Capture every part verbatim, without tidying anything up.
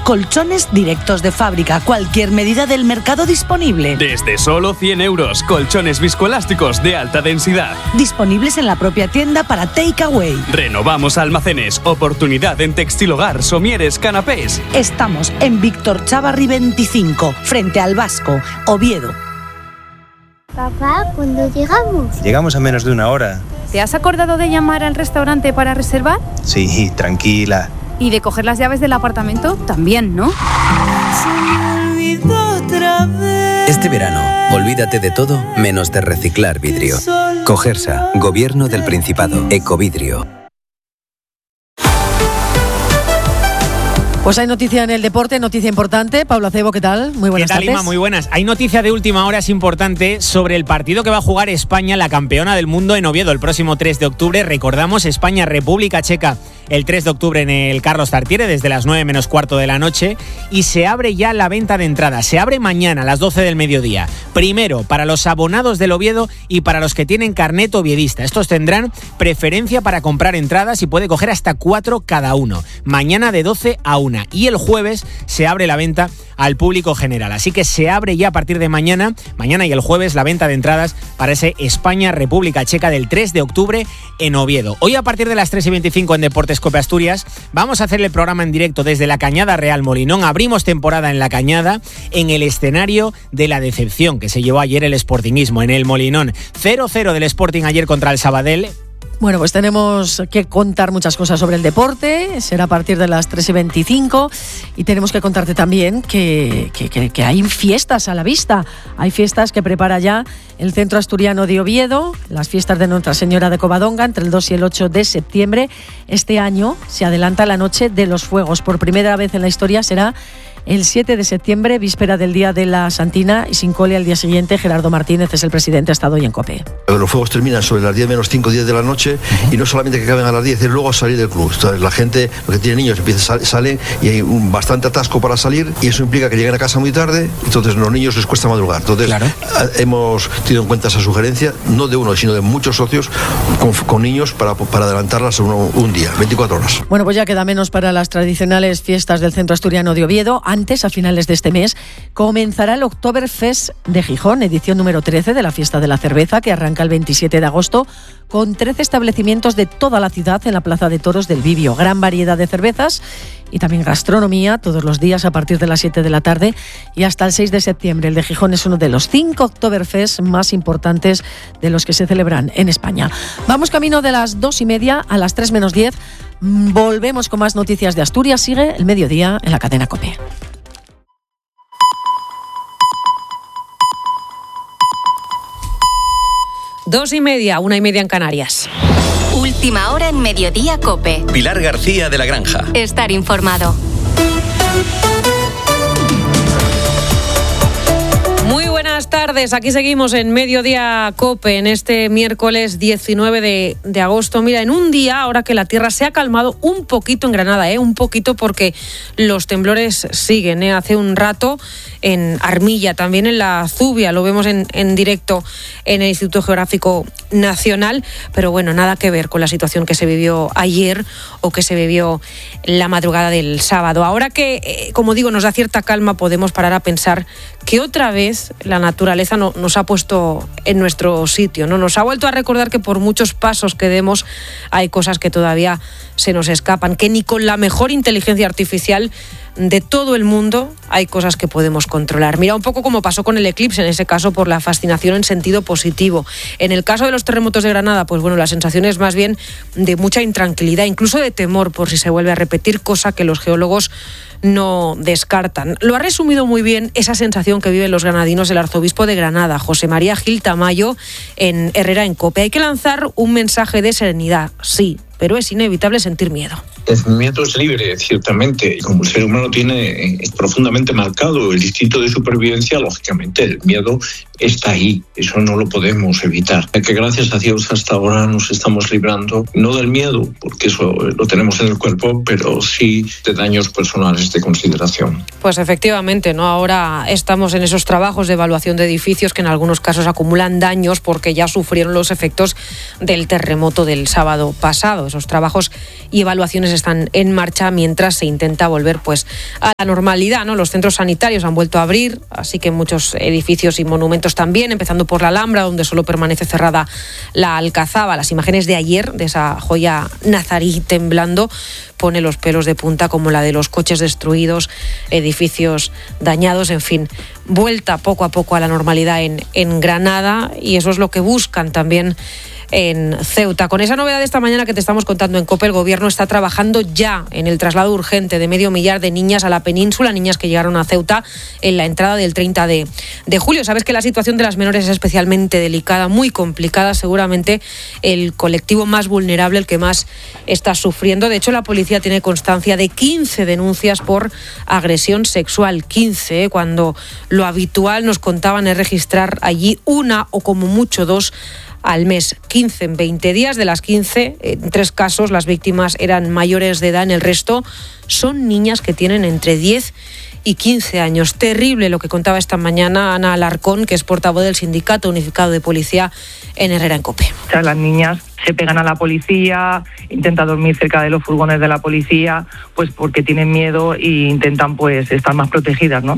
colchones directos de fábrica, cualquier medida del mercado disponible. Desde solo cien euros, colchones viscoelásticos de alta densidad. Disponibles en la propia tienda para takeaway. Renovamos almacenes, oportunidad en textil hogar, somieres, canapés. Estamos en Víctor Chávarri veinticinco, frente al Vasco, Oviedo. Papá, ¿cuándo llegamos? Llegamos a menos de una hora. ¿Te has acordado de llamar al restaurante para reservar? Sí, tranquila. ¿Y de coger las llaves del apartamento? También, ¿no? Este verano, olvídate de todo menos de reciclar vidrio. Cogersa, Gobierno del Principado, Ecovidrio. Pues hay noticia en el deporte, noticia importante. Pablo Acebo, ¿qué tal? Muy buenas ¿Qué tal, tardes. Inma? Muy buenas. Hay noticia de última hora, es importante, sobre el partido que va a jugar España, la campeona del mundo, en Oviedo el próximo tres de octubre. Recordamos, España-República Checa el tres de octubre en el Carlos Tartiere, desde las nueve menos cuarto de la noche. Y se abre ya la venta de entradas. Se abre mañana a las doce del mediodía. Primero, para los abonados del Oviedo y para los que tienen carnet oviedista. Estos tendrán preferencia para comprar entradas y puede coger hasta cuatro cada uno. Mañana de doce a una. Y el jueves se abre la venta al público general. Así que se abre ya a partir de mañana, mañana y el jueves, la venta de entradas para ese España-República Checa del tres de octubre en Oviedo. Hoy a partir de las tres y veinticinco en Deportes Cope Asturias vamos a hacer el programa en directo desde la Cañada Real Molinón. Abrimos temporada en la Cañada, en el escenario de la decepción que se llevó ayer el sportingismo en el Molinón. cero cero del Sporting ayer contra el Sabadell. Bueno, pues tenemos que contar muchas cosas sobre el deporte, será a partir de las tres y veinticinco y tenemos que contarte también que, que, que, que hay fiestas a la vista, hay fiestas que prepara ya el Centro Asturiano de Oviedo, las fiestas de Nuestra Señora de Covadonga entre el dos y el ocho de septiembre. Este año se adelanta la Noche de los Fuegos, por primera vez en la historia será el siete de septiembre, víspera del Día de la Santina, y sin cole al día siguiente. Gerardo Martínez es el presidente, ha estado hoy en COPE. Los fuegos terminan sobre las diez menos cinco, diez de la noche, y no solamente que acaben a las diez, es luego salir del club. Entonces, la gente, los que tienen niños, empiezan, salen y hay un bastante atasco para salir, y eso implica que lleguen a casa muy tarde, entonces a los niños les cuesta madrugar. Entonces, claro, hemos tenido en cuenta esa sugerencia, no de uno, sino de muchos socios con, con niños para, para adelantarlas un, un día, veinticuatro horas. Bueno, pues ya queda menos para las tradicionales fiestas del Centro Asturiano de Oviedo. Antes, a finales de este mes, comenzará el Oktoberfest de Gijón, edición número trece de la Fiesta de la Cerveza, que arranca el veintisiete de agosto, con trece establecimientos de toda la ciudad en la Plaza de Toros del Bibio. Gran variedad de cervezas y también gastronomía todos los días a partir de las siete de la tarde y hasta el seis de septiembre. El de Gijón es uno de los cinco Oktoberfest más importantes de los que se celebran en España. Vamos camino de las dos y media a las tres menos diez. Volvemos con más noticias de Asturias. Sigue el mediodía en la cadena COPE. Dos y media, una y media en Canarias. Última hora en Mediodía COPE. Pilar García de la Granja. Estar informado. Muy buenas tardes, aquí seguimos en Mediodía COPE en este miércoles diecinueve de agosto. Mira, en un día, ahora que la tierra se ha calmado un poquito en Granada, ¿eh? un poquito porque los temblores siguen. ¿eh? Hace un rato en Armilla, también en la Zubia, lo vemos en, en directo en el Instituto Geográfico Nacional, pero bueno, nada que ver con la situación que se vivió ayer o que se vivió la madrugada del sábado. Ahora que, eh, como digo, nos da cierta calma, podemos parar a pensar que otra vez la naturaleza no, nos ha puesto en nuestro sitio, ¿no? Nos ha vuelto a recordar que por muchos pasos que demos hay cosas que todavía se nos escapan, que ni con la mejor inteligencia artificial de todo el mundo hay cosas que podemos controlar. Mira, un poco como pasó con el eclipse, en ese caso por la fascinación en sentido positivo. En el caso de los terremotos de Granada, pues bueno, la sensación es más bien de mucha intranquilidad, incluso de temor por si se vuelve a repetir, cosa que los geólogos no descartan. Lo ha resumido muy bien esa sensación que viven los granadinos el arzobispo de Granada, José María Gil Tamayo, en Herrera en COPE. Hay que lanzar un mensaje de serenidad, sí, pero es inevitable sentir miedo. El miedo es libre, ciertamente. Como el ser humano tiene es profundamente marcado el instinto de supervivencia, lógicamente el miedo está ahí, eso no lo podemos evitar. Que gracias a Dios hasta ahora nos estamos librando, no del miedo, porque eso lo tenemos en el cuerpo, pero sí de daños personales de consideración. Pues efectivamente, ¿no? Ahora estamos en esos trabajos de evaluación de edificios que en algunos casos acumulan daños porque ya sufrieron los efectos del terremoto del sábado pasado. Esos trabajos y evaluaciones están en marcha mientras se intenta volver pues a la normalidad, ¿no? Los centros sanitarios han vuelto a abrir, así que muchos edificios y monumentos también, empezando por la Alhambra, donde solo permanece cerrada la Alcazaba. Las imágenes de ayer de esa joya nazarí temblando pone los pelos de punta, como la de los coches destruidos, edificios dañados, en fin, vuelta poco a poco a la normalidad en, en Granada, y eso es lo que buscan también en Ceuta. Con esa novedad de esta mañana que te estamos contando en COPE, el Gobierno está trabajando ya en el traslado urgente de medio millar de niñas a la península, niñas que llegaron a Ceuta en la entrada del treinta de julio. Sabes que la situación de las menores es especialmente delicada, muy complicada, seguramente el colectivo más vulnerable, el que más está sufriendo. De hecho, la policía tiene constancia de quince denuncias por agresión sexual, quince, cuando lo habitual, nos contaban, es registrar allí una o como mucho dos al mes. quince en veinte días. De las quince, en tres casos las víctimas eran mayores de edad, en el resto son niñas que tienen entre diez y quince años. Terrible lo que contaba esta mañana Ana Alarcón, que es portavoz del Sindicato Unificado de Policía en Herrera en COPE. O sea, las niñas se pegan a la policía, intentan dormir cerca de los furgones de la policía, pues porque tienen miedo e intentan pues estar más protegidas, ¿no?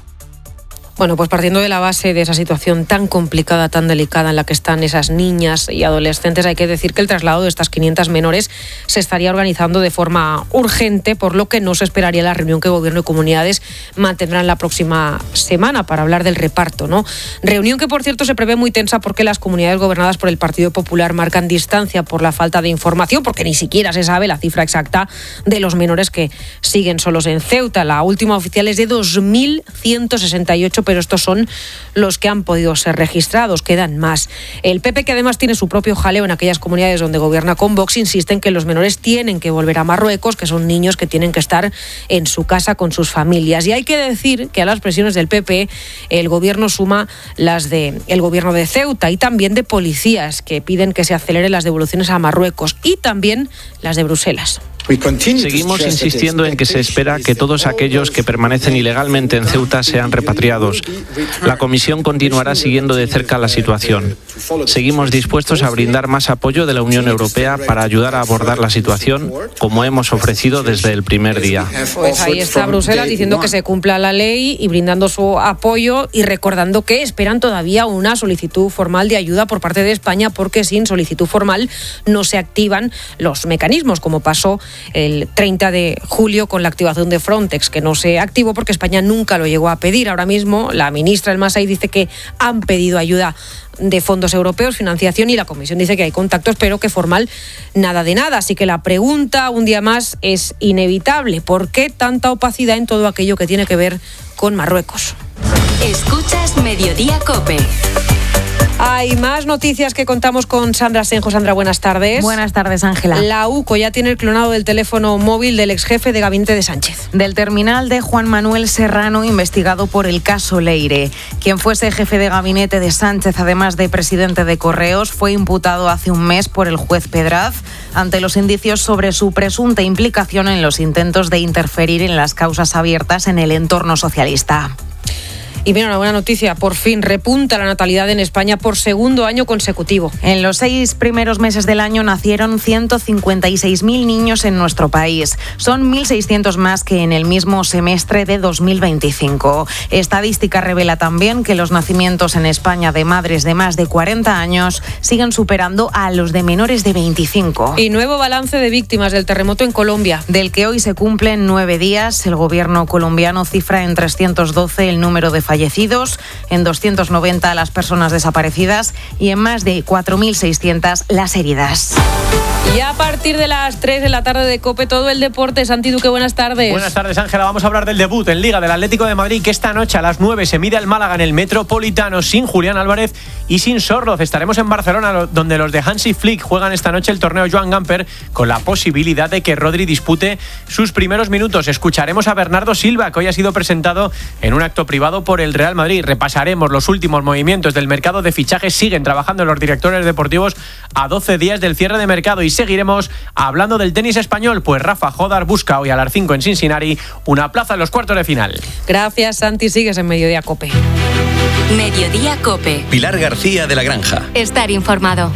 Bueno, pues partiendo de la base de esa situación tan complicada, tan delicada en la que están esas niñas y adolescentes, hay que decir que el traslado de estas quinientas menores se estaría organizando de forma urgente, por lo que no se esperaría la reunión que Gobierno y comunidades mantendrán la próxima semana para hablar del reparto, ¿no? Reunión que, por cierto, se prevé muy tensa porque las comunidades gobernadas por el Partido Popular marcan distancia por la falta de información, porque ni siquiera se sabe la cifra exacta de los menores que siguen solos en Ceuta. La última oficial es de dos mil ciento sesenta y ocho, pero estos son los que han podido ser registrados, quedan más. El P P, que además tiene su propio jaleo en aquellas comunidades donde gobierna con Vox, insiste en que los menores tienen que volver a Marruecos, que son niños que tienen que estar en su casa con sus familias. Y hay que decir que a las presiones del P P el gobierno suma las del gobierno de Ceuta y también de policías, que piden que se aceleren las devoluciones a Marruecos, y también las de Bruselas. Seguimos insistiendo en que se espera que todos aquellos que permanecen ilegalmente en Ceuta sean repatriados. La Comisión continuará siguiendo de cerca la situación. Seguimos dispuestos a brindar más apoyo de la Unión Europea para ayudar a abordar la situación, como hemos ofrecido desde el primer día. Pues ahí está Bruselas diciendo que se cumpla la ley y brindando su apoyo, y recordando que esperan todavía una solicitud formal de ayuda por parte de España, porque sin solicitud formal no se activan los mecanismos, como pasó el treinta de julio con la activación de Frontex, que no se activó porque España nunca lo llegó a pedir. Ahora mismo la ministra El Masai dice que han pedido ayuda de fondos europeos, financiación, y la Comisión dice que hay contactos, pero que formal nada de nada. Así que la pregunta, un día más, es inevitable: ¿por qué tanta opacidad en todo aquello que tiene que ver con Marruecos? Escuchas Mediodía COPE. Hay más noticias que contamos con Sandra Senjo. Sandra, buenas tardes. Buenas tardes, Ángela. La UCO ya tiene el clonado del teléfono móvil del exjefe de gabinete de Sánchez. Del terminal de Juan Manuel Serrano, investigado por el caso Leire. Quien fuese jefe de gabinete de Sánchez, además de presidente de Correos, fue imputado hace un mes por el juez Pedraz ante los indicios sobre su presunta implicación en los intentos de interferir en las causas abiertas en el entorno socialista. Y mira, una buena noticia, por fin repunta la natalidad en España por segundo año consecutivo. En los seis primeros meses del año nacieron ciento cincuenta y seis mil niños en nuestro país. Son mil seiscientos más que en el mismo semestre de dos mil veinticinco. Estadística revela también que los nacimientos en España de madres de más de cuarenta años siguen superando a los de menores de veinticinco. Y nuevo balance de víctimas del terremoto en Colombia. Del que hoy se cumplen nueve días, el gobierno colombiano cifra en trescientos doce el número de fallecidos, en doscientos noventa las personas desaparecidas y en más de cuatro mil seiscientas las heridas. Y a partir de las tres de la tarde de COPE, todo el deporte. Santi Duque, buenas tardes. Buenas tardes, Ángela. Vamos a hablar del debut en Liga del Atlético de Madrid, que esta noche a las nueve se mide al Málaga en el Metropolitano sin Julián Álvarez y sin Sorloz. Estaremos en Barcelona, donde los de Hansi Flick juegan esta noche el torneo Joan Gamper, con la posibilidad de que Rodri dispute sus primeros minutos. Escucharemos a Bernardo Silva, que hoy ha sido presentado en un acto privado por el Real Madrid. Repasaremos los últimos movimientos del mercado de fichajes. Siguen trabajando los directores deportivos a doce días del cierre de mercado, y seguiremos hablando del tenis español, pues Rafa Jodar busca hoy a las cinco en Cincinnati una plaza en los cuartos de final. Gracias, Santi. Sigues en Mediodía COPE. Mediodía COPE. Pilar García de la Granja. Estar informado.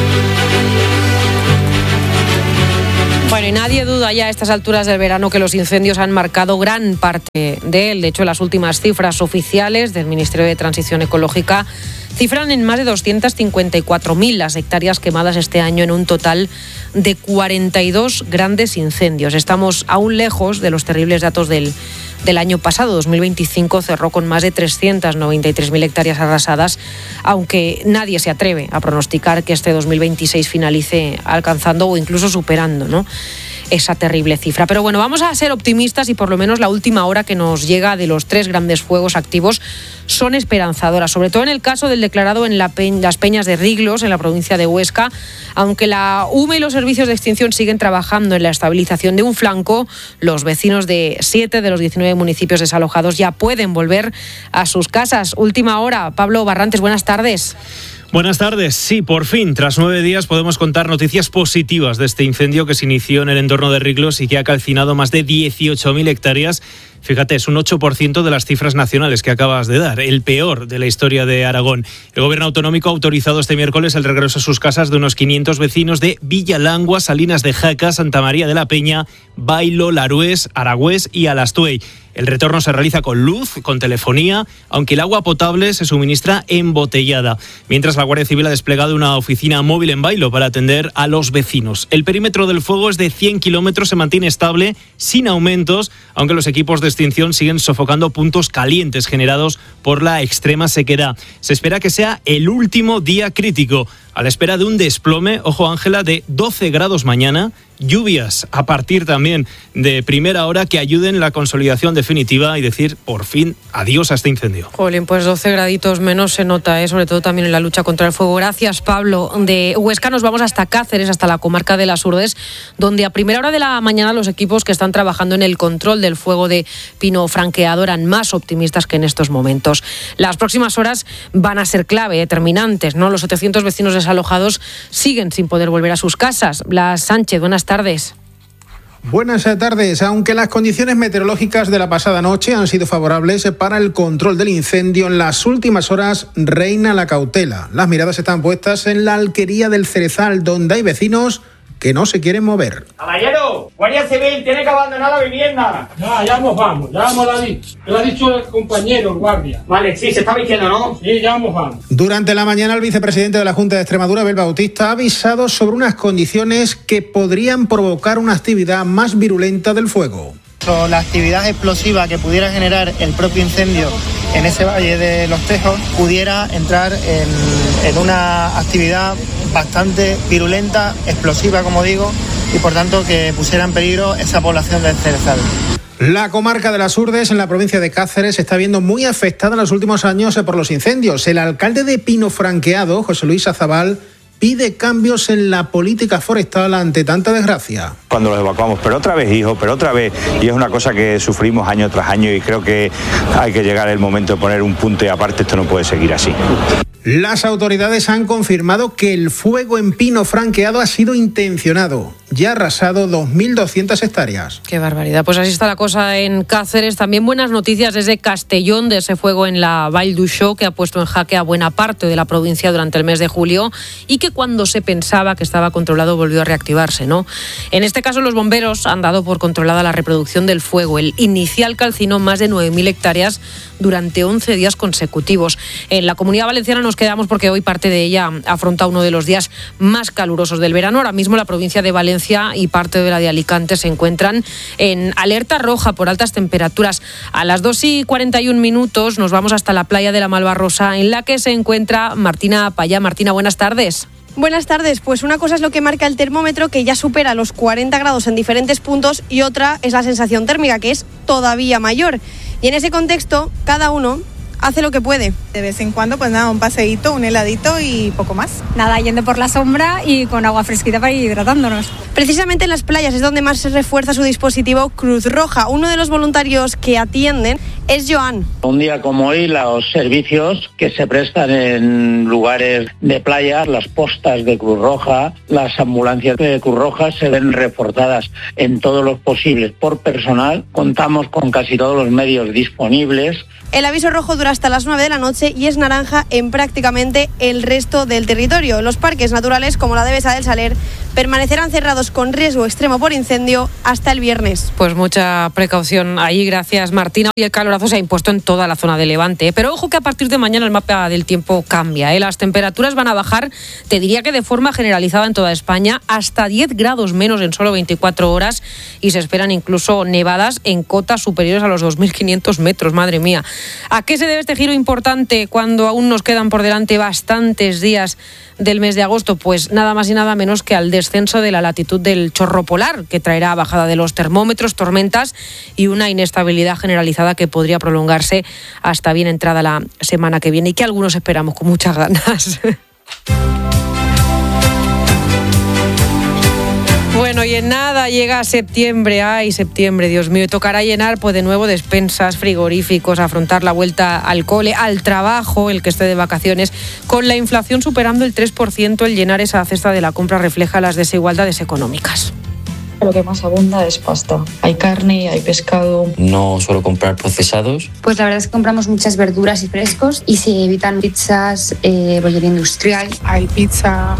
Bueno, y nadie duda ya a estas alturas del verano que los incendios han marcado gran parte de él. De hecho, las últimas cifras oficiales del Ministerio de Transición Ecológica cifran en más de doscientas cincuenta y cuatro mil las hectáreas quemadas este año, en un total de cuarenta y dos grandes incendios. Estamos aún lejos de los terribles datos del, del año pasado. dos mil veinticinco cerró con más de trescientas noventa y tres mil hectáreas arrasadas, aunque nadie se atreve a pronosticar que este dos mil veintiséis finalice alcanzando o incluso superando, ¿no?, esa terrible cifra. Pero bueno, vamos a ser optimistas, y por lo menos la última hora que nos llega de los tres grandes fuegos activos son esperanzadoras, sobre todo en el caso del declarado en la Pe- las Peñas de Riglos, en la provincia de Huesca. Aunque la U M E y los servicios de extinción siguen trabajando en la estabilización de un flanco, los vecinos de siete de los diecinueve municipios desalojados ya pueden volver a sus casas. Última hora. Pablo Barrantes, buenas tardes. Buenas tardes. Sí, por fin, tras nueve días podemos contar noticias positivas de este incendio que se inició en el entorno de Riglos y que ha calcinado más de dieciocho mil hectáreas. Fíjate, es un ocho por ciento de las cifras nacionales que acabas de dar, el peor de la historia de Aragón. El gobierno autonómico ha autorizado este miércoles el regreso a sus casas de unos quinientos vecinos de Villalangua, Salinas de Jaca, Santa María de la Peña, Bailo, Larués, Aragüés y Alastuey. El retorno se realiza con luz, con telefonía, aunque el agua potable se suministra embotellada. Mientras, la Guardia Civil ha desplegado una oficina móvil en Bailo para atender a los vecinos. El perímetro del fuego es de cien kilómetros, se mantiene estable, sin aumentos, aunque los equipos de extinción siguen sofocando puntos calientes generados por la extrema sequedad. Se espera que sea el último día crítico, a la espera de un desplome, ojo Ángela, de doce grados mañana, lluvias a partir también de primera hora que ayuden en la consolidación definitiva y decir por fin adiós a este incendio. Jolín, pues doce graditos menos se nota, ¿eh? Sobre todo también en la lucha contra el fuego. Gracias, Pablo. De Huesca nos vamos hasta Cáceres, hasta la comarca de las Urdes, donde a primera hora de la mañana los equipos que están trabajando en el control del fuego de pino franqueado eran más optimistas que en estos momentos. Las próximas horas van a ser clave, determinantes, ¿no? Los setecientos vecinos desalojados siguen sin poder volver a sus casas. Blas Sánchez, buenas tardes. Buenas tardes. Aunque las condiciones meteorológicas de la pasada noche han sido favorables para el control del incendio, en las últimas horas reina la cautela. Las miradas están puestas en la alquería del Cerezal, donde hay vecinos que no se quieren mover. Caballero, Guardia Civil tiene que abandonar la vivienda. Ya, ya nos vamos, ya nos lo ha dicho. Lo ha dicho el compañero, el guardia. Vale, sí, se está diciendo, ¿no? Sí, ya nos vamos. Durante la mañana, el vicepresidente de la Junta de Extremadura, Abel Bautista, ha avisado sobre unas condiciones que podrían provocar una actividad más virulenta del fuego. La actividad explosiva que pudiera generar el propio incendio en ese valle de Los Tejos pudiera entrar en, en una actividad bastante virulenta, explosiva, como digo, y por tanto que pusiera en peligro esa población del Cerezal. La comarca de las Urdes, en la provincia de Cáceres, se está viendo muy afectada en los últimos años por los incendios. El alcalde de Pino Franqueado, José Luis Azabal, pide cambios en la política forestal ante tanta desgracia. Cuando los evacuamos, pero otra vez, hijo, pero otra vez, y es una cosa que sufrimos año tras año, y creo que hay que llegar el momento de poner un punto y aparte, esto no puede seguir así. Las autoridades han confirmado que el fuego en Pino Franqueado ha sido intencionado. Ya ha arrasado dos mil doscientas hectáreas. Qué barbaridad. Pues así está la cosa en Cáceres. También buenas noticias desde Castellón, de ese fuego en la Vall d'Uixó que ha puesto en jaque a buena parte de la provincia durante el mes de julio, y que cuando se pensaba que estaba controlado volvió a reactivarse, ¿no? En este caso, los bomberos han dado por controlada la reproducción del fuego. El inicial calcinó más de nueve mil hectáreas durante once días consecutivos. En la Comunidad Valenciana nos quedamos porque hoy parte de ella afronta uno de los días más calurosos del verano. Ahora mismo la provincia de Valencia y parte de la de Alicante se encuentran en alerta roja por altas temperaturas. A las dos y cuarenta y un minutos nos vamos hasta la playa de la Malvarrosa, en la que se encuentra Martina Payá. Martina, buenas tardes. Buenas tardes. Pues una cosa es lo que marca el termómetro, que ya supera los cuarenta grados en diferentes puntos, y otra es la sensación térmica, que es todavía mayor. Y en ese contexto, cada uno hace lo que puede. De vez en cuando, pues nada, un paseíto, un heladito y poco más. Nada, yendo por la sombra y con agua fresquita para ir hidratándonos. Precisamente en las playas es donde más se refuerza su dispositivo Cruz Roja. Uno de los voluntarios que atienden es Joan. Un día como hoy, los servicios que se prestan en lugares de playa, las postas de Cruz Roja, las ambulancias de Cruz Roja se ven reforzadas en todos los posibles por personal. Contamos con casi todos los medios disponibles. El aviso rojo dura hasta las nueve de la noche y es naranja en prácticamente el resto del territorio. Los parques naturales, como la Devesa del Saler, permanecerán cerrados con riesgo extremo por incendio hasta el viernes. Pues mucha precaución ahí, gracias Martina. Y el calorazo se ha impuesto en toda la zona de Levante, ¿eh? Pero ojo que a partir de mañana el mapa del tiempo cambia, ¿eh? Las temperaturas van a bajar, te diría que de forma generalizada en toda España, hasta diez grados menos en solo veinticuatro horas, y se esperan incluso nevadas en cotas superiores a los dos mil quinientos metros, madre mía. ¿A qué se debe este giro importante cuando aún nos quedan por delante bastantes días del mes de agosto? Pues nada más y nada menos que al descenso de la latitud del chorro polar, que traerá bajada de los termómetros, tormentas y una inestabilidad generalizada que podría prolongarse hasta bien entrada la semana que viene, y que algunos esperamos con muchas ganas. Bueno, y en nada llega septiembre. Ay, septiembre, Dios mío. Tocará llenar pues de nuevo despensas, frigoríficos, afrontar la vuelta al cole, al trabajo, el que esté de vacaciones. Con la inflación superando el tres por ciento, el llenar esa cesta de la compra refleja las desigualdades económicas. Lo que más abunda es pasta. Hay carne, hay pescado. No suelo comprar procesados. Pues la verdad es que compramos muchas verduras y frescos y se evitan pizzas, eh, bollería industrial. Hay pizza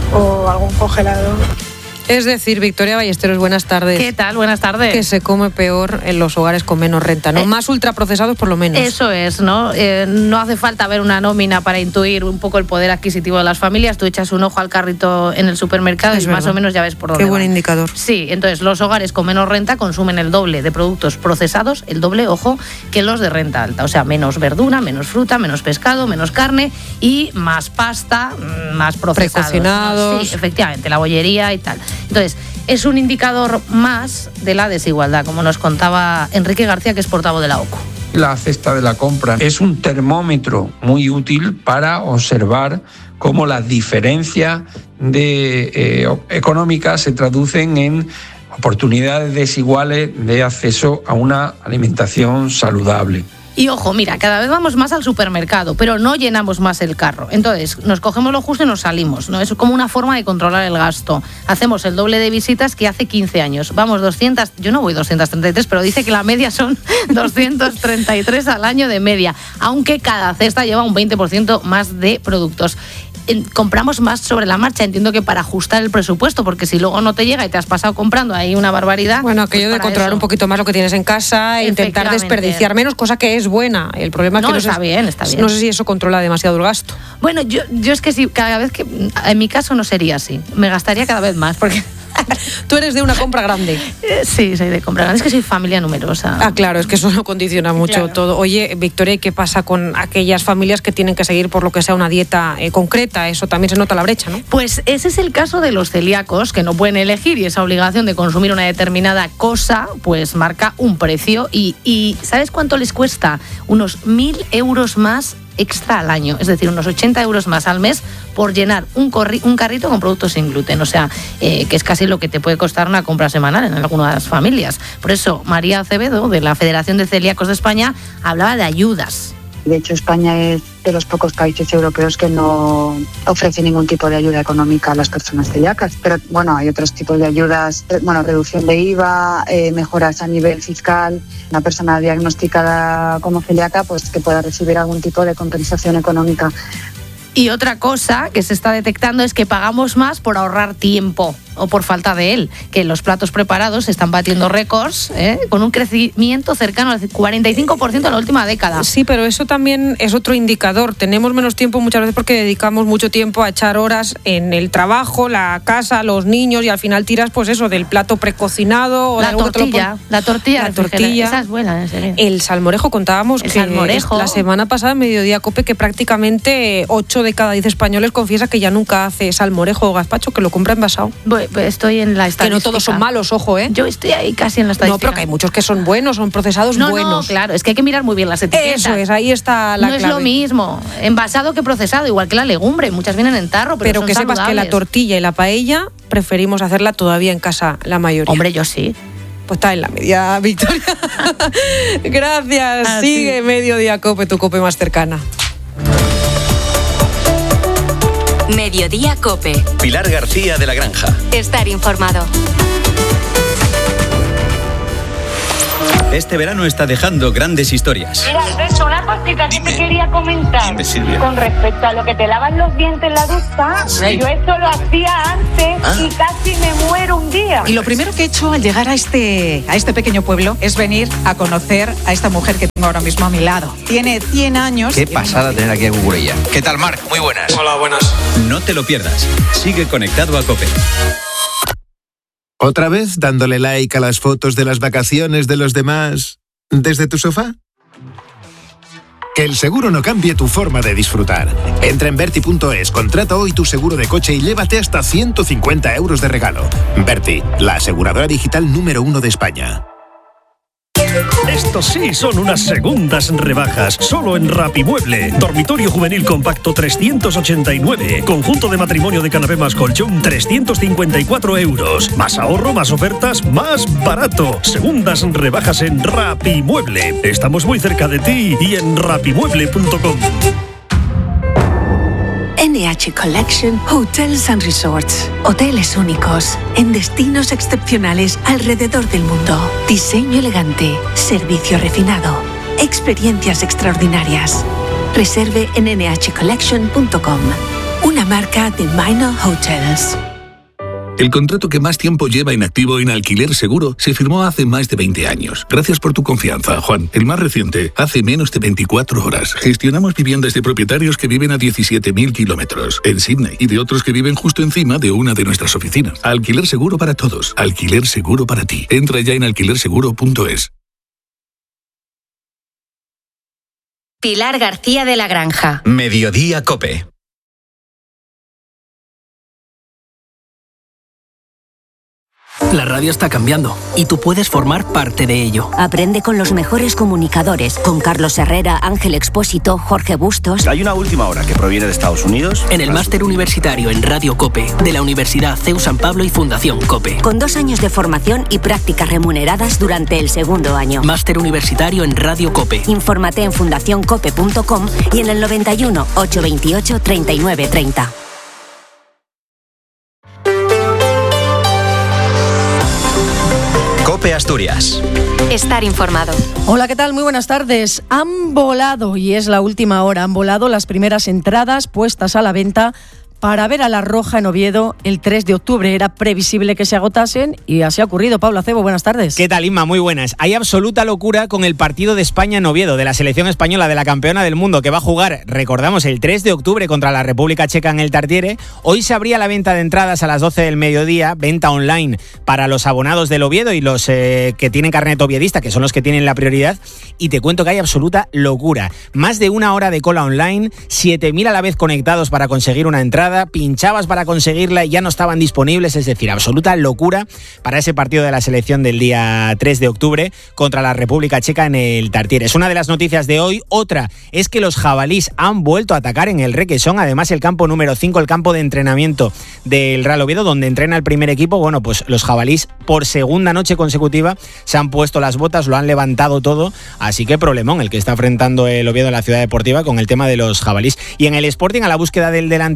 o algún congelador. Es decir, Victoria Ballesteros, buenas tardes. ¿Qué tal? Buenas tardes. Que se come peor en los hogares con menos renta, ¿no? Eh, Más ultraprocesados por lo menos. Eso es, ¿no? Eh, no hace falta ver una nómina para intuir un poco el poder adquisitivo de las familias. Tú echas un ojo al carrito en el supermercado es y verdad. Más o menos ya ves por dónde Qué buen van. indicador. Sí, entonces los hogares con menos renta consumen el doble de productos procesados, el doble, ojo, que los de renta alta. O sea, menos verdura, menos fruta, menos pescado, menos carne y más pasta, más procesados. Precocinados. ¿no? Sí, efectivamente, la bollería y tal. Entonces, es un indicador más de la desigualdad, como nos contaba Enrique García, que es portavoz de la O C U. La cesta de la compra es un termómetro muy útil para observar cómo las diferencias de, eh, económicas se traducen en oportunidades desiguales de acceso a una alimentación saludable. Y ojo, mira, cada vez vamos más al supermercado, pero no llenamos más el carro. Entonces, nos cogemos lo justo y nos salimos, ¿no? Es como una forma de controlar el gasto. Hacemos el doble de visitas que hace quince años. Vamos doscientas, yo no voy doscientas treinta y tres, pero dice que la media son doscientas treinta y tres al año de media, aunque cada cesta lleva un veinte por ciento más de productos. Compramos más sobre la marcha, entiendo que para ajustar el presupuesto, porque si luego no te llega y te has pasado comprando ahí una barbaridad. Bueno, aquello pues de controlar eso. Un poquito más lo que tienes en casa e intentar desperdiciar menos, cosa que es buena. El problema es no, que no está sé, bien, está bien. No sé si eso controla demasiado el gasto. Bueno, yo, yo es que sí, cada vez que en mi caso no sería así, me gastaría cada vez más, porque tú eres de una compra grande. Sí, soy de compra grande. Es que soy familia numerosa. Ah, claro, es que eso lo condiciona mucho claro. todo. Oye, Victoria, ¿qué pasa con aquellas familias que tienen que seguir por lo que sea una dieta eh, concreta? Eso también se nota la brecha, ¿no? Pues ese es el caso de los celíacos, que no pueden elegir, y esa obligación de consumir una determinada cosa, pues marca un precio. Y, y ¿sabes cuánto les cuesta? Unos mil euros más extra al año, es decir, unos ochenta euros más al mes por llenar un, corri- un carrito con productos sin gluten, o sea, eh, que es casi lo que te puede costar una compra semanal en algunas familias. Por eso, María Acevedo, de la Federación de Celíacos de España, hablaba de ayudas. De hecho, España es de los pocos países europeos que no ofrece ningún tipo de ayuda económica a las personas celíacas. Pero bueno, hay otros tipos de ayudas, bueno, reducción de I V A, eh, mejoras a nivel fiscal. Una persona diagnosticada como celíaca, pues que pueda recibir algún tipo de compensación económica. Y otra cosa que se está detectando es que pagamos más por ahorrar tiempo. o por falta de él, que los platos preparados están batiendo récords, ¿eh? Con un crecimiento cercano al cuarenta y cinco por ciento en la última década. Sí, pero eso también es otro indicador. Tenemos menos tiempo muchas veces porque dedicamos mucho tiempo a echar horas en el trabajo, la casa, los niños, y al final tiras pues eso del plato precocinado o la de algo tortilla, que la tortilla, la tortilla. Esa es buena, en serio. El salmorejo, contábamos el que salmorejo. la semana pasada en Mediodía Cope que prácticamente ocho de cada diez españoles confiesa que ya nunca hace salmorejo o gazpacho, que lo compra envasado. Bueno, estoy en la estadística. Que no todos son malos, ojo, ¿eh? Yo estoy ahí casi en la estadística. No, pero que hay muchos que son buenos, son procesados no, buenos. No, claro, es que hay que mirar muy bien las etiquetas. Eso es, ahí está la no clave. No es lo mismo envasado que procesado, igual que la legumbre, muchas vienen en tarro, pero, pero son que sepas saludables. que la tortilla y la paella preferimos hacerla todavía en casa la mayoría. Hombre, yo sí. Pues está en la media, Victoria. Gracias. A Sigue ti. Mediodía Cope, tu Cope más cercana. Mediodía Cope. Pilar García de la Granja. Estar informado. Este verano está dejando grandes historias. Mira, Alberto, una cosita que te quería comentar. Dime, Silvia. Con respecto a lo que te lavas los dientes en la ducha, Sí. yo esto lo hacía antes Ah. y casi me muero un día. Y lo primero que he hecho al llegar a este, a este pequeño pueblo es venir a conocer a esta mujer que tengo ahora mismo a mi lado. Tiene cien años. Qué pasada tener aquí a Gugurella. ¿Qué tal, Marc? Muy buenas. Hola, buenas. No te lo pierdas. Sigue conectado a Cope. ¿Otra vez dándole like a las fotos de las vacaciones de los demás desde tu sofá? Que el seguro no cambie tu forma de disfrutar. Entra en Berti punto es, contrata hoy tu seguro de coche y llévate hasta ciento cincuenta euros de regalo. Berti, la aseguradora digital número uno de España. Estos sí son unas segundas rebajas, solo en Rapimueble. Dormitorio juvenil compacto trescientos ochenta y nueve. Conjunto de matrimonio de canapé más colchón trescientos cincuenta y cuatro euros. Más ahorro, más ofertas, más barato. Segundas rebajas en Rapimueble. Estamos muy cerca de ti y en rapimueble punto com. N H Collection Hotels and Resorts. Hoteles únicos en destinos excepcionales alrededor del mundo. Diseño elegante, servicio refinado, experiencias extraordinarias. Reserve en ene hache collection punto com. Una marca de Minor Hotels. El contrato que más tiempo lleva inactivo en Alquiler Seguro se firmó hace más de veinte años. Gracias por tu confianza, Juan. El más reciente, hace menos de veinticuatro horas. Gestionamos viviendas de propietarios que viven a diecisiete mil kilómetros en Sydney y de otros que viven justo encima de una de nuestras oficinas. Alquiler Seguro para todos. Alquiler Seguro para ti. Entra ya en alquiler seguro punto es. Pilar García de la Granja. Mediodía Cope. La radio está cambiando y tú puedes formar parte de ello. Aprende con los mejores comunicadores, con Carlos Herrera, Ángel Expósito, Jorge Bustos. Hay una última hora que proviene de Estados Unidos. En el máster universitario en Radio Cope, de la Universidad C E U San Pablo y Fundación Cope. Con dos años de formación y prácticas remuneradas durante el segundo año. Máster universitario en Radio Cope. Infórmate en fundación cope punto com y en el noventa y uno, ochocientos veintiocho, treinta y nueve treinta. Cope Asturias. Estar informado. Hola, ¿qué tal? Muy buenas tardes. Han volado, y es la última hora, han volado las primeras entradas puestas a la venta para ver a La Roja en Oviedo el tres de octubre. Era previsible que se agotasen y así ha ocurrido. Pablo Acebo, buenas tardes. ¿Qué tal, Inma? Muy buenas. Hay absoluta locura con el partido de España en Oviedo, de la selección española, de la campeona del mundo, que va a jugar, recordamos, el tres de octubre contra la República Checa en el Tartiere. Hoy se abría la venta de entradas a las doce del mediodía, venta online para los abonados del Oviedo y los eh, que tienen carnet oviedista, que son los que tienen la prioridad. Y te cuento que hay absoluta locura. Más de una hora de cola online, siete mil a la vez conectados para conseguir una entrada, pinchabas para conseguirla y ya no estaban disponibles, es decir, absoluta locura para ese partido de la selección del día tres de octubre contra la República Checa en el Tartiere. Es una de las noticias de hoy. Otra es que los jabalís han vuelto a atacar en el Requesón, además el campo número cinco, el campo de entrenamiento del Real Oviedo, donde entrena el primer equipo. Bueno, pues los jabalís por segunda noche consecutiva se han puesto las botas, lo han levantado todo, así que problemón el que está enfrentando el Oviedo en la Ciudad Deportiva con el tema de los jabalís. Y en el Sporting, a la búsqueda del delantero,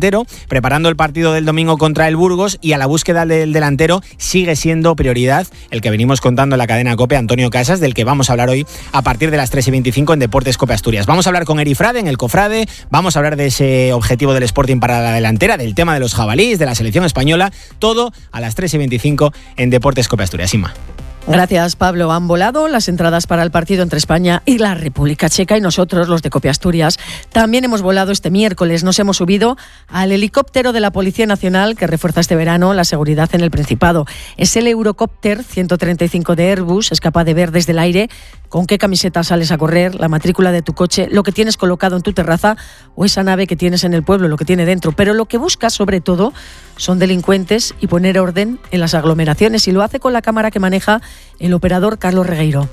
preparando el partido del domingo contra el Burgos, y a la búsqueda del delantero sigue siendo prioridad el que venimos contando en la cadena COPE, Antonio Casas, del que vamos a hablar hoy a partir de las tres y veinticinco en Deportes COPE Asturias. Vamos a hablar con Eri Frade en el Cofrade, vamos a hablar de ese objetivo del Sporting para la delantera, del tema de los jabalíes, de la selección española, todo a las tres y veinticinco en Deportes COPE Asturias. Inma. Gracias, Pablo. Han volado las entradas para el partido entre España y la República Checa, y nosotros, los de COPE Asturias, también hemos volado este miércoles. Nos hemos subido al helicóptero de la Policía Nacional que refuerza este verano la seguridad en el Principado. Es el Eurocopter ciento treinta y cinco de Airbus. Es capaz de ver desde el aire con qué camiseta sales a correr, la matrícula de tu coche, lo que tienes colocado en tu terraza o esa nave que tienes en el pueblo, lo que tiene dentro. Pero lo que busca, sobre todo, son delincuentes y poner orden en las aglomeraciones, y lo hace con la cámara que maneja el operador Carlos Regueiro.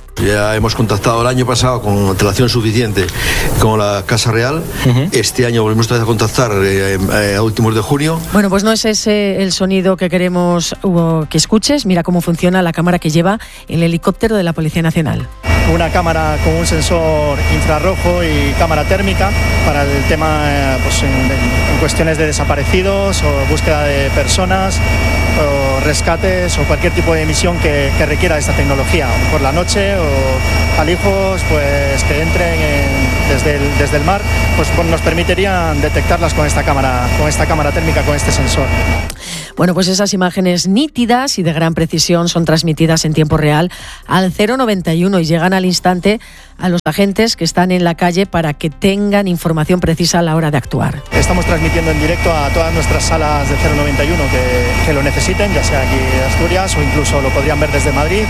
Ya hemos contactado el año pasado con antelación suficiente con la Casa Real. Uh-huh. Este año volvemos a contactar eh, eh, a últimos de junio. Bueno, pues no es ese el sonido que queremos uh, que escuches. Mira cómo funciona la cámara que lleva el helicóptero de la Policía Nacional. Una cámara con un sensor infrarrojo y cámara térmica para el tema eh, pues en, en cuestiones de desaparecidos o búsqueda de personas o rescates o cualquier tipo de misión que, que requiera esta tecnología por la noche, o alijos pues que entren en, desde, el, desde el mar, pues, pues nos permitirían detectarlas con esta cámara, con esta cámara térmica, con este sensor. Bueno, pues esas imágenes nítidas y de gran precisión son transmitidas en tiempo real al cero noventa y uno y llegan al instante a los agentes que están en la calle para que tengan información precisa a la hora de actuar. Estamos transmitiendo en directo a todas nuestras salas de cero noventa y uno que, que lo necesiten, ya sea aquí en Asturias o incluso lo podrían ver desde Madrid,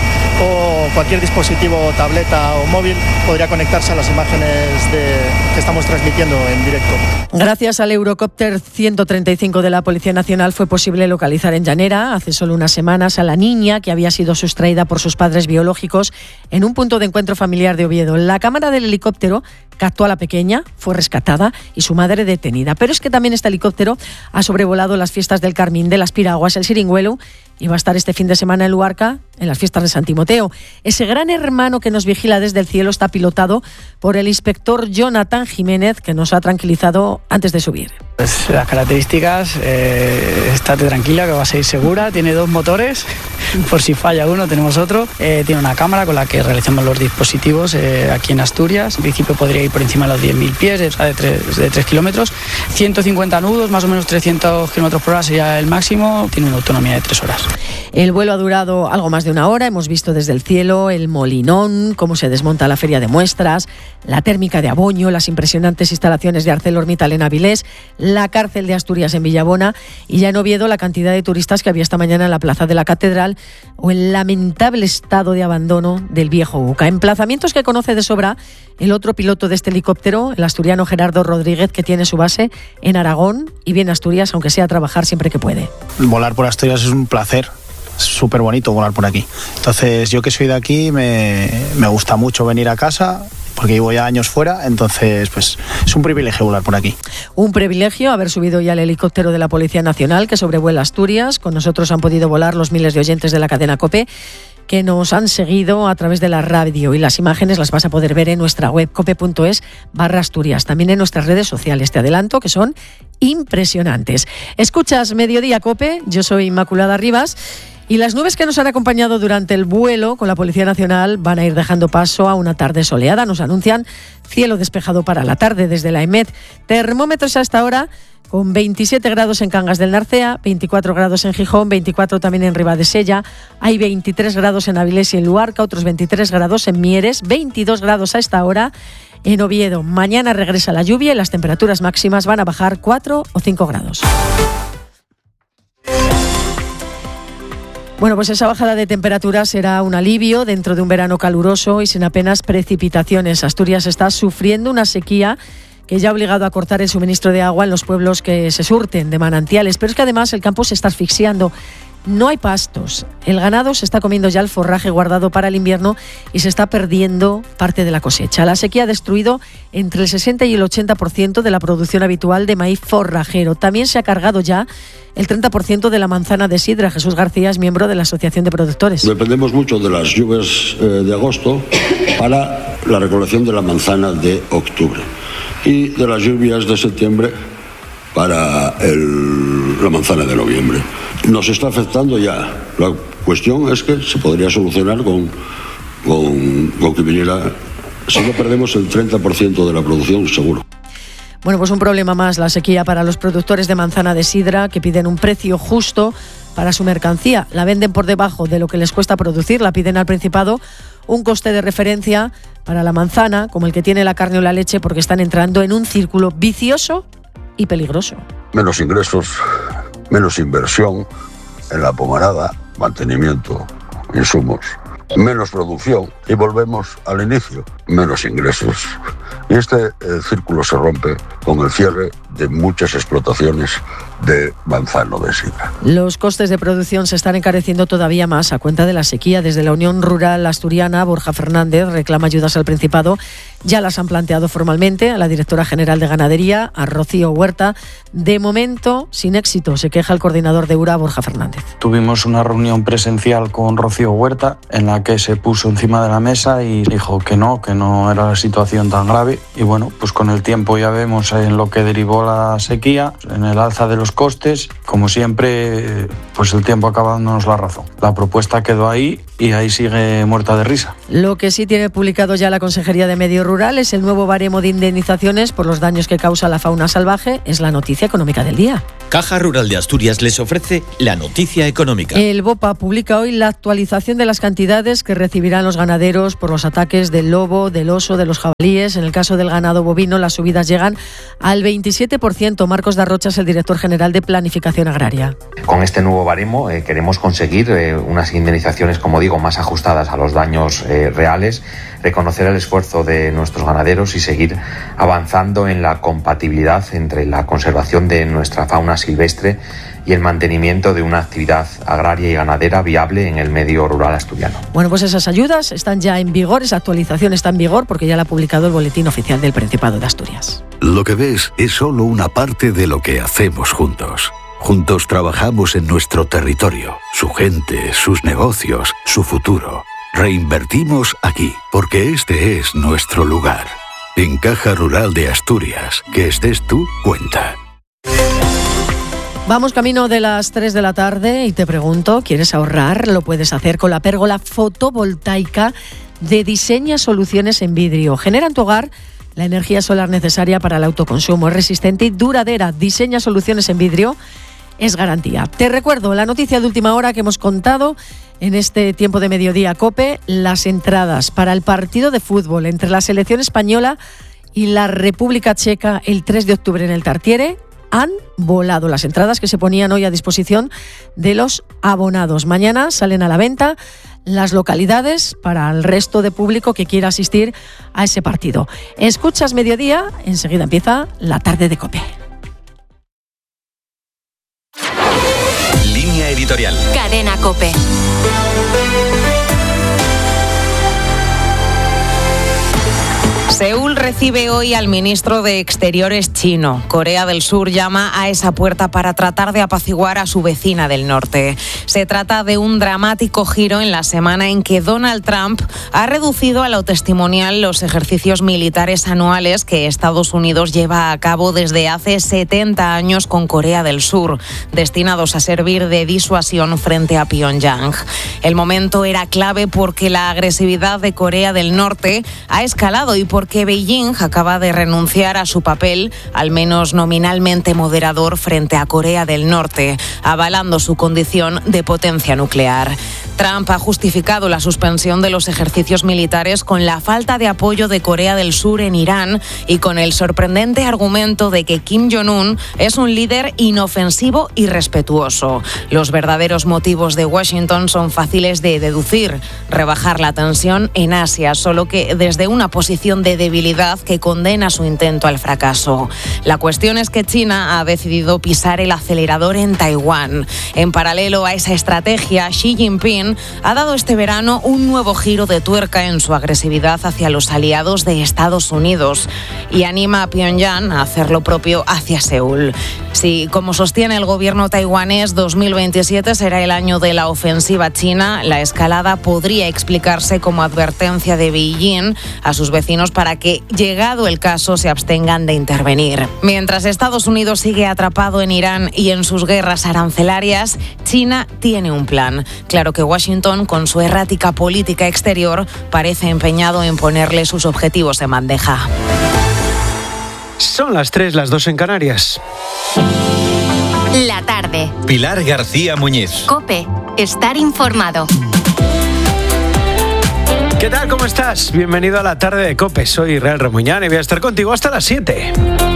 o cualquier dispositivo, tableta o móvil podría conectarse a las imágenes de, que estamos transmitiendo en directo. Gracias al Eurocopter ciento treinta y cinco de la Policía Nacional fue posible localizar en Llanera hace solo unas semanas a la niña que había sido sustraída por sus padres biológicos en un punto de encuentro familiar de Oviedo. La cámara del helicóptero captó a la pequeña, fue rescatada y su madre detenida. Pero es que también este helicóptero ha sobrevolado las fiestas del Carmín, de las Piraguas, el Siringüelo, y va a estar este fin de semana en Luarca, en las fiestas de San Timoteo. Ese gran hermano que nos vigila desde el cielo está pilotado por el inspector Jonathan Jiménez, que nos ha tranquilizado antes de subir. Pues las características, eh, estate tranquila que vas a ir segura, tiene dos motores, por si falla uno tenemos otro, eh, tiene una cámara con la que realizamos los dispositivos eh, aquí en Asturias. En principio podría ir por encima de los diez mil pies, o sea, de tres, de tres kilómetros, ciento cincuenta nudos, más o menos trescientos kilómetros por hora sería el máximo, tiene una autonomía de tres horas. El vuelo ha durado algo más de una hora, hemos visto desde el cielo el Molinón, cómo se desmonta la feria de muestras, la térmica de Aboño, las impresionantes instalaciones de ArcelorMittal en Avilés, la cárcel de Asturias en Villabona, y ya en Oviedo la cantidad de turistas que había esta mañana en la plaza de la Catedral, o el lamentable estado de abandono del viejo Uca. Emplazamientos que conoce de sobra el otro piloto de este helicóptero, el asturiano Gerardo Rodríguez, que tiene su base en Aragón y viene a Asturias, aunque sea a trabajar siempre que puede. Volar por Asturias es un placer. Es súper bonito volar por aquí. Entonces, yo que soy de aquí, me, me gusta mucho venir a casa, porque llevo ya años fuera, entonces pues es un privilegio volar por aquí. Un privilegio haber subido ya el helicóptero de la Policía Nacional que sobrevuela Asturias. Con nosotros han podido volar los miles de oyentes de la cadena COPE que nos han seguido a través de la radio, y las imágenes las vas a poder ver en nuestra web cope.es barra Asturias, también en nuestras redes sociales. Te adelanto que son impresionantes. Escuchas Mediodía COPE, yo soy Inmaculada Rivas. Y las nubes que nos han acompañado durante el vuelo con la Policía Nacional van a ir dejando paso a una tarde soleada. Nos anuncian cielo despejado para la tarde desde la EMET. Termómetros a esta hora con veintisiete grados en Cangas del Narcea, veinticuatro grados en Gijón, veinticuatro también en Ribadesella. Hay veintitrés grados en Avilés y en Luarca, otros veintitrés grados en Mieres, veintidós grados a esta hora en Oviedo. Mañana regresa la lluvia y las temperaturas máximas van a bajar cuatro o cinco grados. Bueno, pues esa bajada de temperatura será un alivio dentro de un verano caluroso y sin apenas precipitaciones. Asturias está sufriendo una sequía que ya ha obligado a cortar el suministro de agua en los pueblos que se surten de manantiales. Pero es que además el campo se está asfixiando. No hay pastos. El ganado se está comiendo ya el forraje guardado para el invierno y se está perdiendo parte de la cosecha. La sequía ha destruido entre el sesenta y el ochenta por ciento de la producción habitual de maíz forrajero. También se ha cargado ya el treinta por ciento de la manzana de sidra. Jesús García es miembro de la Asociación de Productores. Dependemos mucho de las lluvias eh, de agosto para la recolección de la manzana de octubre y de las lluvias de septiembre para el, la manzana de noviembre. Nos está afectando ya. La cuestión es que se podría solucionar con, con, con que viniera, si no perdemos el treinta por ciento de la producción, seguro. Bueno, pues un problema más, la sequía para los productores de manzana de sidra, que piden un precio justo para su mercancía. La venden por debajo de lo que les cuesta producir, la piden al Principado un coste de referencia para la manzana, como el que tiene la carne o la leche, porque están entrando en un círculo vicioso y peligroso. Menos ingresos, menos inversión en la pomarada, mantenimiento, insumos, menos producción y volvemos al inicio, menos ingresos. Y este eh, círculo se rompe con el cierre de muchas explotaciones de manzano de sidra. Los costes de producción se están encareciendo todavía más a cuenta de la sequía. Desde la Unión Rural Asturiana, Borja Fernández reclama ayudas al Principado. Ya las han planteado formalmente a la directora general de Ganadería, a Rocío Huerta. De momento, sin éxito, se queja el coordinador de U R A, Borja Fernández. Tuvimos una reunión presencial con Rocío Huerta en la que se puso encima de la mesa y dijo que no, que no era la situación tan grave. Y bueno, pues con el tiempo ya vemos en lo que derivó la sequía, en el alza de los costes. Como siempre, pues el tiempo acaba dándonos la razón. La propuesta quedó ahí y ahí sigue muerta de risa. Lo que sí tiene publicado ya la Consejería de Medio Rural es el nuevo baremo de indemnizaciones por los daños que causa la fauna salvaje. Es la noticia económica del día. Caja Rural de Asturias les ofrece la noticia económica. El BOPA publica hoy la actualización de las cantidades que recibirán los ganaderos por los ataques del lobo, del oso, de los jabalíes. En el caso del ganado bovino, las subidas llegan al veintisiete por ciento. Marcos Darrocha es el director general de Planificación Agraria. Con este nuevo baremo eh, queremos conseguir eh, unas indemnizaciones, como digo, más ajustadas a los daños eh, reales, reconocer el esfuerzo de nuestros ganaderos y seguir avanzando en la compatibilidad entre la conservación de nuestra fauna silvestre y el mantenimiento de una actividad agraria y ganadera viable en el medio rural asturiano. Bueno, pues esas ayudas están ya en vigor, esa actualización está en vigor porque ya la ha publicado el Boletín Oficial del Principado de Asturias. Lo que ves es solo una parte de lo que hacemos juntos. Juntos trabajamos en nuestro territorio, su gente, sus negocios, su futuro. Reinvertimos aquí, porque este es nuestro lugar. En Caja Rural de Asturias, que estés tú, cuenta. Vamos camino de las tres de la tarde y te pregunto, ¿quieres ahorrar? Lo puedes hacer con la pérgola fotovoltaica de Diseña Soluciones en Vidrio. Genera en tu hogar la energía solar necesaria para el autoconsumo. Es resistente y duradera. Diseña Soluciones en Vidrio. Es garantía. Te recuerdo la noticia de última hora que hemos contado en este tiempo de mediodía COPE, las entradas para el partido de fútbol entre la selección española y la República Checa el tres de octubre en el Tartiere han volado. Las entradas que se ponían hoy a disposición de los abonados. Mañana salen a la venta las localidades para el resto de público que quiera asistir a ese partido. Escuchas Mediodía, enseguida empieza la tarde de COPE. Línea editorial. Cadena COPE. Seúl recibe hoy al ministro de Exteriores chino. Corea del Sur llama a esa puerta para tratar de apaciguar a su vecina del norte. Se trata de un dramático giro en la semana en que Donald Trump ha reducido a lo testimonial los ejercicios militares anuales que Estados Unidos lleva a cabo desde hace setenta años con Corea del Sur, destinados a servir de disuasión frente a Pyongyang. El momento era clave porque la agresividad de Corea del Norte ha escalado y porque Beijing acaba de renunciar a su papel, al menos nominalmente moderador, frente a Corea del Norte, avalando su condición de potencia nuclear. Trump ha justificado la suspensión de los ejercicios militares con la falta de apoyo de Corea del Sur en Irán y con el sorprendente argumento de que Kim Jong-un es un líder inofensivo y respetuoso. Los verdaderos motivos de Washington son fáciles de deducir: rebajar la tensión en Asia, solo que desde una posición de debilidad que condena su intento al fracaso. La cuestión es que China ha decidido pisar el acelerador en Taiwán. En paralelo a esa estrategia, Xi Jinping ha dado este verano un nuevo giro de tuerca en su agresividad hacia los aliados de Estados Unidos y anima a Pyongyang a hacer lo propio hacia Seúl. Si, como sostiene el gobierno taiwanés, dos mil veintisiete será el año de la ofensiva china, la escalada podría explicarse como advertencia de Beijing a sus vecinos para para que, llegado el caso, se abstengan de intervenir. Mientras Estados Unidos sigue atrapado en Irán y en sus guerras arancelarias, China tiene un plan. Claro que Washington, con su errática política exterior, parece empeñado en ponerle sus objetivos en bandeja. Son las tres, las dos en Canarias. La tarde. Pilar García Muñiz. COPE. Estar informado. ¿Qué tal? ¿Cómo estás? Bienvenido a la tarde de COPE. Soy Israel Remuñán y voy a estar contigo hasta las siete.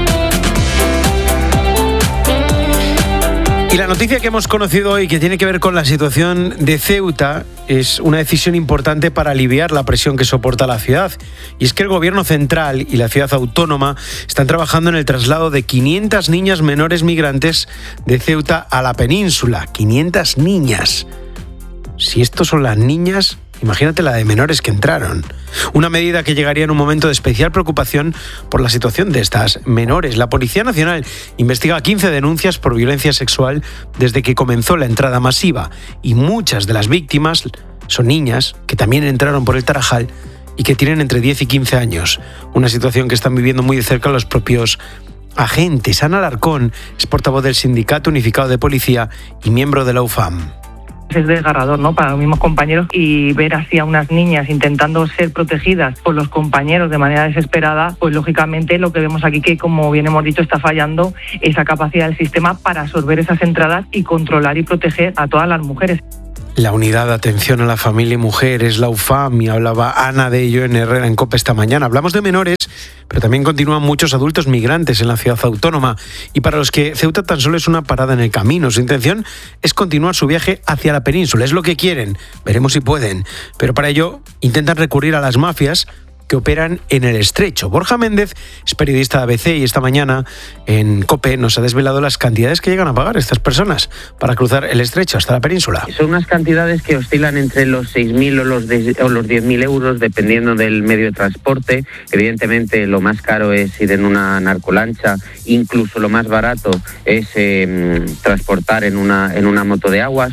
Y la noticia que hemos conocido hoy, que tiene que ver con la situación de Ceuta, es una decisión importante para aliviar la presión que soporta la ciudad. Y es que el gobierno central y la ciudad autónoma están trabajando en el traslado de quinientas niñas menores migrantes de Ceuta a la península. quinientas niñas. Si estos son las niñas, imagínate la de menores que entraron. Una medida que llegaría en un momento de especial preocupación por la situación de estas menores. La Policía Nacional investiga quince denuncias por violencia sexual desde que comenzó la entrada masiva, y muchas de las víctimas son niñas que también entraron por el Tarajal y que tienen entre diez y quince años. Una situación que están viviendo muy de cerca los propios agentes. Ana Alarcón es portavoz del Sindicato Unificado de Policía y miembro de la U F A M. Es desgarrador, ¿no?, para los mismos compañeros, y ver así a unas niñas intentando ser protegidas por los compañeros de manera desesperada, pues lógicamente lo que vemos aquí, que como bien hemos dicho, está fallando esa capacidad del sistema para absorber esas entradas y controlar y proteger a todas las mujeres. La Unidad de Atención a la Familia y Mujeres, la U F A M, y hablaba Ana de ello en Herrera en COPE esta mañana. Hablamos de menores, pero también continúan muchos adultos migrantes en la ciudad autónoma, y para los que Ceuta tan solo es una parada en el camino. Su intención es continuar su viaje hacia la península, es lo que quieren, veremos si pueden, pero para ello intentan recurrir a las mafias que operan en el estrecho. Borja Méndez es periodista de A B C y esta mañana en COPE nos ha desvelado las cantidades que llegan a pagar estas personas para cruzar el estrecho hasta la península. Son unas cantidades que oscilan entre los seis mil o los, o los diez mil euros, dependiendo del medio de transporte. Evidentemente, lo más caro es ir en una narcolancha, incluso lo más barato es eh, transportar en una, en una moto de aguas.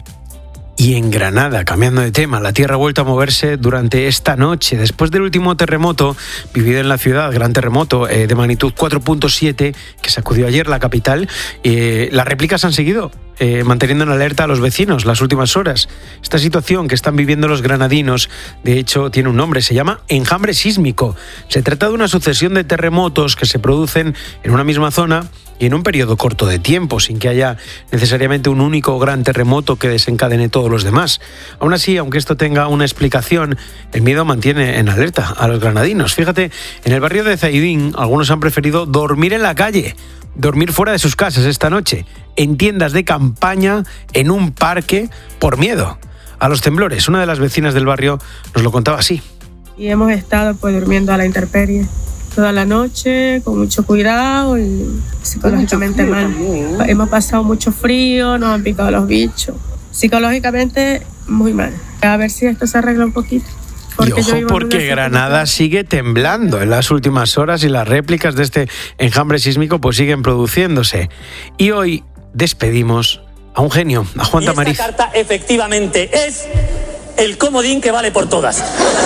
Y en Granada, cambiando de tema, la tierra ha vuelto a moverse durante esta noche. Después del último terremoto vivido en la ciudad, gran terremoto eh, de magnitud cuatro punto siete, que sacudió ayer la capital, eh, las réplicas han seguido eh, manteniendo en alerta a los vecinos las últimas horas. Esta situación que están viviendo los granadinos, de hecho, tiene un nombre, se llama enjambre sísmico. Se trata de una sucesión de terremotos que se producen en una misma zona y en un periodo corto de tiempo, sin que haya necesariamente un único gran terremoto que desencadene todos los demás. Aún así, aunque esto tenga una explicación, el miedo mantiene en alerta a los granadinos. Fíjate, en el barrio de Zaidín, algunos han preferido dormir en la calle, dormir fuera de sus casas esta noche, en tiendas de campaña, en un parque, por miedo a los temblores. Una de las vecinas del barrio nos lo contaba así. Y hemos estado pues durmiendo a la intemperie toda la noche, con mucho cuidado y psicológicamente mal. También, ¿eh? Hemos pasado mucho frío, nos han picado los bichos. Psicológicamente, muy mal. A ver si esto se arregla un poquito. Porque y ojo, porque Granada sigue temblando en las últimas horas y las réplicas de este enjambre sísmico pues siguen produciéndose. Y hoy despedimos a un genio, a Juan Tamariz. Esta carta efectivamente es el comodín que vale por todas.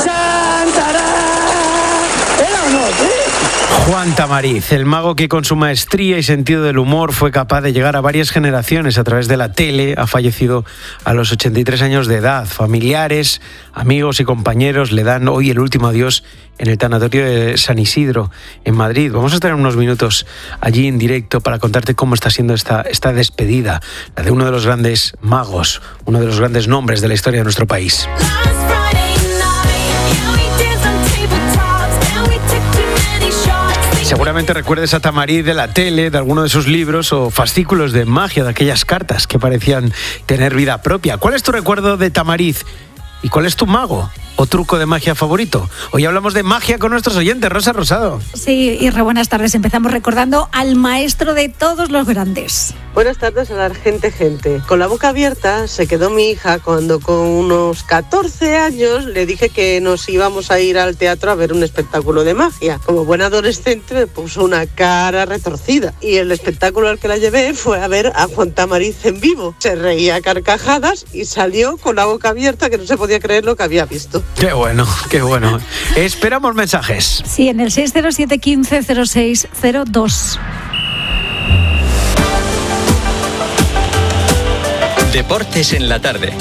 ¿Era o no? ¿Sí? Juan Tamariz, el mago que con su maestría y sentido del humor fue capaz de llegar a varias generaciones a través de la tele, ha fallecido a los ochenta y tres años de edad. Familiares, amigos y compañeros le dan hoy el último adiós en el tanatorio de San Isidro, en Madrid. Vamos a estar en unos minutos allí en directo para contarte cómo está siendo esta, esta despedida, la de uno de los grandes magos, uno de los grandes nombres de la historia de nuestro país. Seguramente recuerdes a Tamariz de la tele, de alguno de sus libros o fascículos de magia, de aquellas cartas que parecían tener vida propia. ¿Cuál es tu recuerdo de Tamariz? ¿Y cuál es tu mago o truco de magia favorito? Hoy hablamos de magia con nuestros oyentes. Rosa Rosado. Sí, Irra, buenas tardes. Empezamos recordando al maestro de todos los grandes. Buenas tardes a la gente, gente. Con la boca abierta se quedó mi hija cuando con unos catorce años le dije que nos íbamos a ir al teatro a ver un espectáculo de magia. Como buen adolescente me puso una cara retorcida y el espectáculo al que la llevé fue a ver a Juan Tamariz en vivo. Se reía a carcajadas y salió con la boca abierta que no se podía podía creer lo que había visto. Qué bueno, qué bueno. Esperamos mensajes. Sí, en el seis cero siete uno cinco cero seis cero dos. Deportes en la tarde.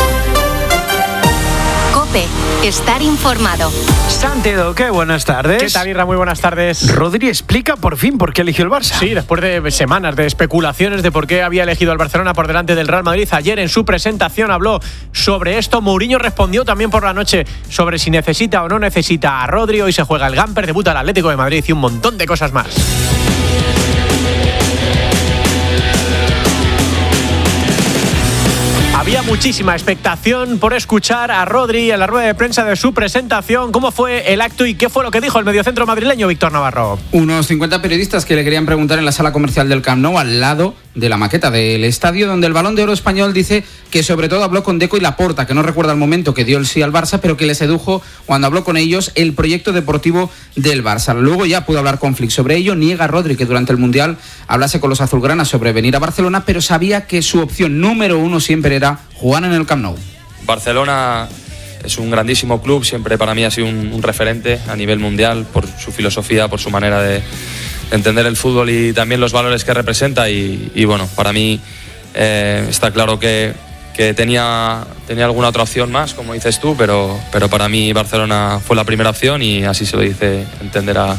COPE, estar informado. Santiago, qué buenas tardes. ¿Qué tal, Irra? Muy buenas tardes. Rodri explica por fin por qué eligió el Barça. Sí, después de semanas de especulaciones de por qué había elegido al Barcelona por delante del Real Madrid, ayer en su presentación habló sobre esto. Mourinho respondió también por la noche sobre si necesita o no necesita a Rodri. Hoy se juega el Gamper, debuta el Atlético de Madrid y un montón de cosas más. Había muchísima expectación por escuchar a Rodri en la rueda de prensa de su presentación. ¿Cómo fue el acto y qué fue lo que dijo el mediocentro madrileño Víctor Navarro? Unos cincuenta periodistas que le querían preguntar en la sala comercial del Camp Nou, al lado de la maqueta del estadio, donde el Balón de Oro español dice que sobre todo habló con Deco y Laporta, que no recuerda el momento que dio el sí al Barça, pero que le sedujo cuando habló con ellos el proyecto deportivo del Barça. Luego ya pudo hablar con Flick sobre ello. Niega Rodri que durante el Mundial hablase con los azulgranas sobre venir a Barcelona, pero sabía que su opción número uno siempre era jugar en el Camp Nou. Barcelona es un grandísimo club, siempre para mí ha sido un, un referente a nivel mundial por su filosofía, por su manera de entender el fútbol y también los valores que representa y, y bueno, para mí eh, está claro que, que tenía, tenía alguna otra opción más, como dices tú, pero, pero para mí Barcelona fue la primera opción y así se lo dice entender a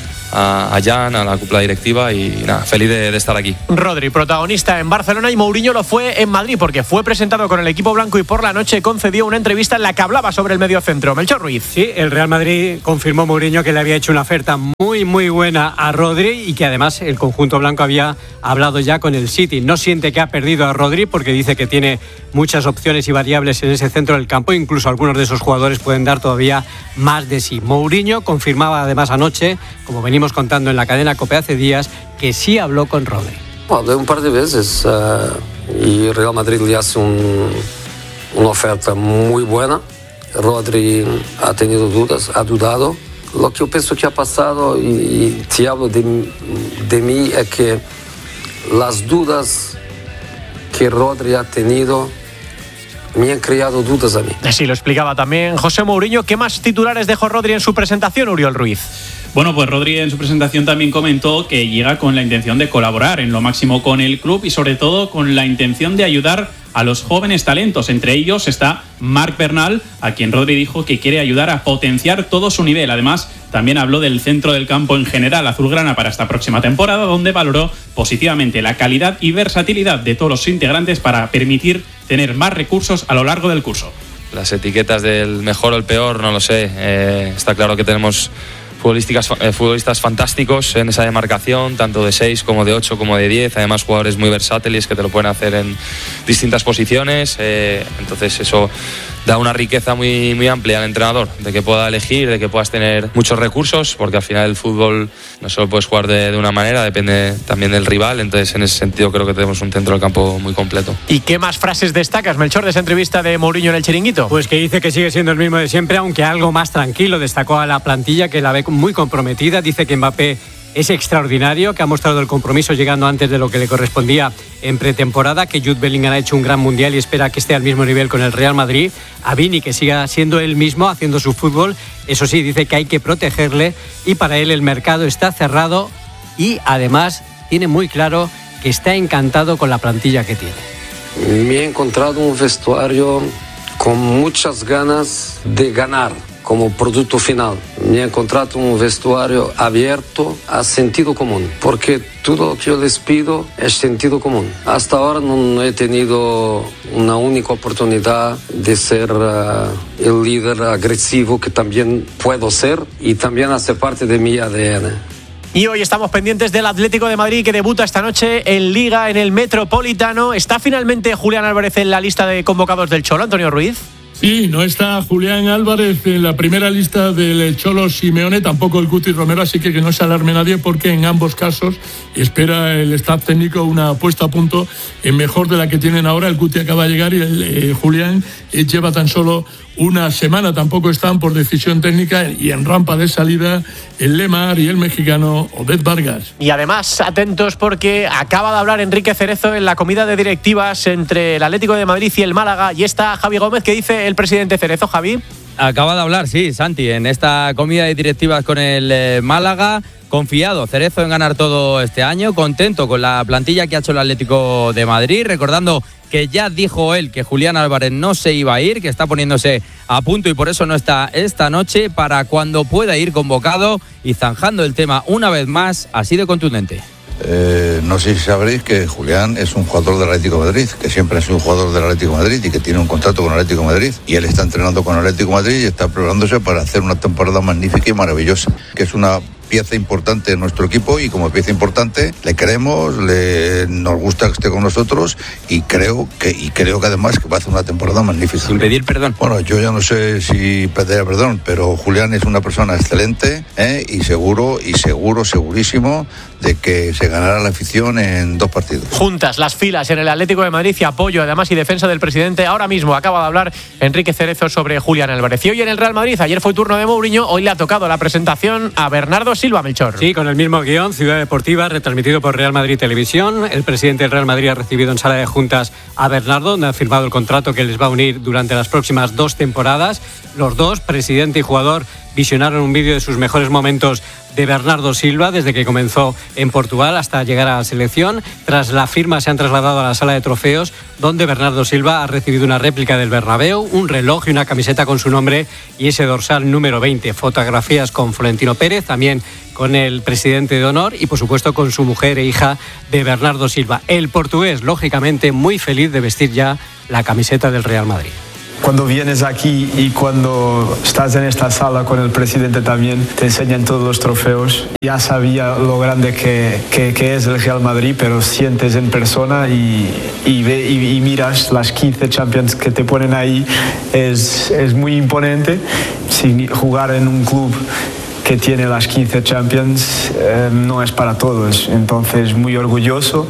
a, a Jan, a la cúpula directiva y nada, feliz de, de estar aquí. Rodri, protagonista en Barcelona, y Mourinho lo fue en Madrid porque fue presentado con el equipo blanco y por la noche concedió una entrevista en la que hablaba sobre el mediocentro. Melchor Ruiz. Sí, el Real Madrid confirmó Mourinho que le había hecho una oferta muy muy buena a Rodri y que además el conjunto blanco había hablado ya con el City. No siente que ha perdido a Rodri porque dice que tiene muchas opciones y variables en ese centro del campo, incluso algunos de esos jugadores pueden dar todavía más de sí. Mourinho confirmaba además anoche, como venimos contando en la cadena COPE hace días, que sí habló con Rodri. Hablé un par de veces uh, y Real Madrid le hace un, una oferta muy buena. Rodri ha tenido dudas, ha dudado. Lo que yo pienso que ha pasado, y, y te hablo de, de mí, es que las dudas que Rodri ha tenido me han creado dudas a mí. Así lo explicaba también José Mourinho. ¿Qué más titulares dejó Rodri en su presentación, Uriol Ruiz? Bueno, pues Rodri en su presentación también comentó que llega con la intención de colaborar en lo máximo con el club y sobre todo con la intención de ayudar a los jóvenes talentos. Entre ellos está Marc Bernal, a quien Rodri dijo que quiere ayudar a potenciar todo su nivel. Además, también habló del centro del campo en general azulgrana para esta próxima temporada, donde valoró positivamente la calidad y versatilidad de todos los integrantes para permitir tener más recursos a lo largo del curso. Las etiquetas del mejor o el peor, no lo sé. Eh, está claro que tenemos futbolistas, eh, futbolistas fantásticos en esa demarcación, tanto de seis como de ocho como de diez, además jugadores muy versátiles que te lo pueden hacer en distintas posiciones, eh, entonces eso da una riqueza muy, muy amplia al entrenador, de que pueda elegir, de que puedas tener muchos recursos, porque al final el fútbol no solo puedes jugar de, de una manera, depende también del rival, entonces en ese sentido creo que tenemos un centro del campo muy completo. ¿Y qué más frases destacas, Melchor, de esa entrevista de Mourinho en el Chiringuito? Pues que dice que sigue siendo el mismo de siempre, aunque algo más tranquilo. Destacó a la plantilla, que la ve muy comprometida. Dice que Mbappé es extraordinario, que ha mostrado el compromiso llegando antes de lo que le correspondía en pretemporada, que Jude Bellingham ha hecho un gran mundial y espera que esté al mismo nivel con el Real Madrid. A Vini, que siga siendo él mismo haciendo su fútbol. Eso sí, dice que hay que protegerle y para él el mercado está cerrado y además tiene muy claro que está encantado con la plantilla que tiene. Me he encontrado un vestuario con muchas ganas de ganar como producto final. Me he encontrado un vestuario abierto a sentido común, porque todo lo que yo les pido es sentido común. Hasta ahora no, no he tenido una única oportunidad de ser uh, el líder agresivo que también puedo ser y también hace parte de mi A D N. Y hoy estamos pendientes del Atlético de Madrid, que debuta esta noche en Liga en el Metropolitano. ¿Está finalmente Julián Álvarez en la lista de convocados del Cholo, Antonio Ruiz? Sí, no está Julián Álvarez en la primera lista del Cholo Simeone, tampoco el Cuti Romero, así que que no se alarme nadie, porque en ambos casos espera el staff técnico una puesta a punto en mejor de la que tienen ahora. El Cuti acaba de llegar y el eh, Julián eh, lleva tan solo una semana tampoco están por decisión técnica, y en rampa de salida el Lemar y el mexicano Oded Vargas. Y además, atentos porque acaba de hablar Enrique Cerezo en la comida de directivas entre el Atlético de Madrid y el Málaga, y está Javi Gómez. ¿Qué dice el presidente Cerezo, Javi? Acaba de hablar, sí, Santi, en esta comida de directivas con el eh, Málaga. Confiado Cerezo en ganar todo este año, contento con la plantilla que ha hecho el Atlético de Madrid, recordando que ya dijo él que Julián Álvarez no se iba a ir, que está poniéndose a punto y por eso no está esta noche, para cuando pueda ir convocado, y zanjando el tema una vez más, así de contundente. Eh, no sé si sabréis que Julián es un jugador del Atlético de Madrid, que siempre ha sido un jugador del Atlético de Madrid y que tiene un contrato con el Atlético de Madrid, y él está entrenando con el Atlético de Madrid y está preparándose para hacer una temporada magnífica y maravillosa, que es una pieza importante en nuestro equipo, y como pieza importante le queremos, le, nos gusta que esté con nosotros, y creo que y creo que además que va a hacer una temporada magnífica. Sin pedir perdón. Bueno, yo ya no sé si pedir perdón, pero Julián es una persona excelente, ¿eh? y seguro, y seguro, segurísimo de que se ganará la afición en dos partidos. Juntas las filas en el Atlético de Madrid y apoyo además y defensa del presidente. Ahora mismo acaba de hablar Enrique Cerezo sobre Julián Álvarez. Y hoy en el Real Madrid, ayer fue turno de Mourinho, hoy le ha tocado la presentación a Bernardo Silva, Melchor. Sí, con el mismo guión, Ciudad Deportiva, retransmitido por Real Madrid Televisión. El presidente del Real Madrid ha recibido en sala de juntas a Bernardo, donde ha firmado el contrato que les va a unir durante las próximas dos temporadas. Los dos, presidente y jugador, visionaron un vídeo de sus mejores momentos de Bernardo Silva desde que comenzó en Portugal hasta llegar a la selección. Tras la firma se han trasladado a la sala de trofeos, donde Bernardo Silva ha recibido una réplica del Bernabéu, un reloj y una camiseta con su nombre y ese dorsal número veinte. Fotografías con Florentino Pérez, también con el presidente de honor y por supuesto con su mujer e hija de Bernardo Silva. El portugués, lógicamente, muy feliz de vestir ya la camiseta del Real Madrid. Cuando vienes aquí y cuando estás en esta sala con el presidente también, te enseñan todos los trofeos. Ya sabía lo grande que, que, que es el Real Madrid, pero sientes en persona y, y, ve, y, y miras las quince Champions que te ponen ahí. Es, es muy imponente. Sin jugar en un club que tiene las quince Champions eh, no es para todos. Entonces, muy orgulloso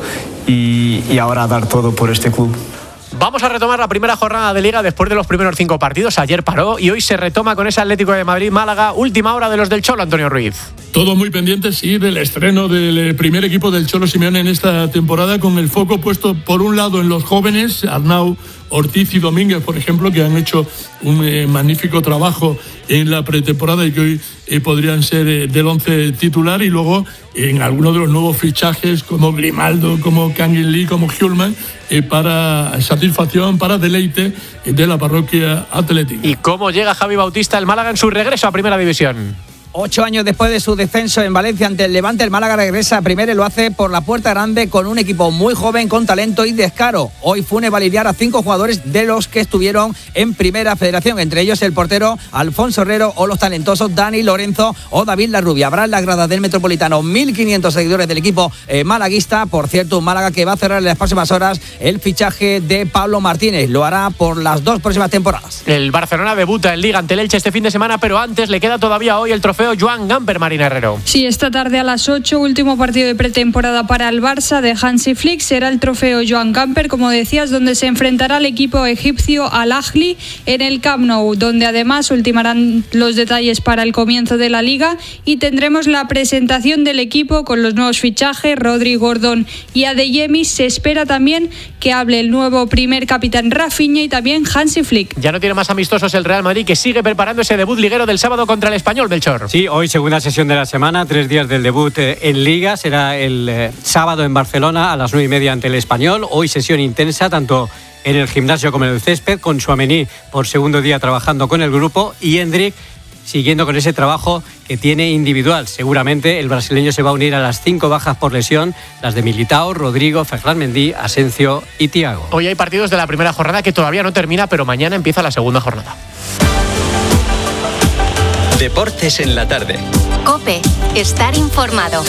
y, y ahora dar todo por este club. Vamos a retomar la primera jornada de Liga después de los primeros cinco partidos. Ayer paró y hoy se retoma con ese Atlético de Madrid-Málaga. Última hora de los del Cholo, Antonio Ruiz. Todo muy pendiente, sí, del estreno del primer equipo del Cholo Simeone en esta temporada, con el foco puesto por un lado en los jóvenes, Arnau, Ortiz y Domínguez, por ejemplo, que han hecho un eh, magnífico trabajo en la pretemporada y que hoy eh, podrían ser eh, del once titular, y luego en algunos de los nuevos fichajes como Grimaldo, como Kangin Lee, como Hjulman, eh, para satisfacción, para deleite eh, de la parroquia atlética. ¿Y cómo llega Javi Bautista, el Málaga, en su regreso a Primera División? Ocho años después de su descenso en Valencia ante el Levante, el Málaga regresa a Primera y lo hace por la puerta grande con un equipo muy joven, con talento y descaro. Hoy Funes va a lidiar a cinco jugadores de los que estuvieron en Primera Federación, entre ellos el portero Alfonso Herrero o los talentosos Dani Lorenzo o David Larrubia. Habrá en las gradas del Metropolitano mil quinientos seguidores del equipo eh, malaguista. Por cierto, un Málaga que va a cerrar en las próximas horas el fichaje de Pablo Martínez. Lo hará por las dos próximas temporadas. El Barcelona debuta en Liga ante el Elche este fin de semana, pero antes le queda todavía hoy el trofeo Joan Gamper, Marina Herrero. Sí, esta tarde a las ocho, último partido de pretemporada para el Barça de Hansi Flick. Será el trofeo Joan Gamper, como decías, donde se enfrentará al equipo egipcio Al Ahly en el Camp Nou, donde además ultimarán los detalles para el comienzo de la Liga y tendremos la presentación del equipo con los nuevos fichajes, Rodri, Gordon y Adeyemi. Se espera también que hable el nuevo primer capitán Rafinha y también Hansi Flick. Ya no tiene más amistosos el Real Madrid, que sigue preparando ese debut liguero del sábado contra el Español, Melchor. Sí, hoy segunda sesión de la semana, tres días del debut en Liga. Será el eh, sábado en Barcelona a las nueve y media ante el Español. Hoy sesión intensa, tanto en el gimnasio como en el césped, con Tchouaméni por segundo día trabajando con el grupo y Endrick siguiendo con ese trabajo que tiene individual. Seguramente el brasileño se va a unir a las cinco bajas por lesión, las de Militao, Rodrigo, Ferland Mendy, Asensio y Thiago. Hoy hay partidos de la primera jornada que todavía no termina, pero mañana empieza la segunda jornada. Deportes en la tarde. COPE. Estar informado.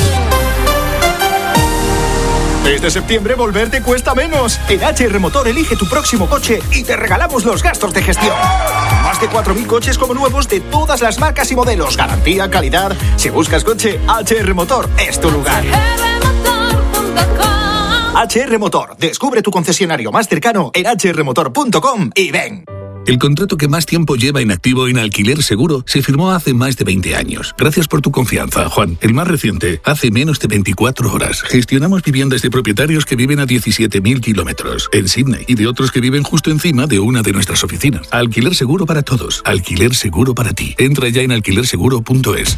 Este septiembre volverte cuesta menos. En H R Motor elige tu próximo coche y te regalamos los gastos de gestión. Más de cuatro mil coches como nuevos de todas las marcas y modelos. Garantía, calidad. Si buscas coche, H R Motor es tu lugar. H R Motor. Descubre tu concesionario más cercano en h r motor punto com y ven. El contrato que más tiempo lleva en activo en Alquiler Seguro se firmó hace más de veinte años. Gracias por tu confianza, Juan. El más reciente, hace menos de veinticuatro horas. Gestionamos viviendas de propietarios que viven a diecisiete mil kilómetros en Sydney y de otros que viven justo encima de una de nuestras oficinas. Alquiler Seguro para todos. Alquiler Seguro para ti. Entra ya en alquiler seguro punto es.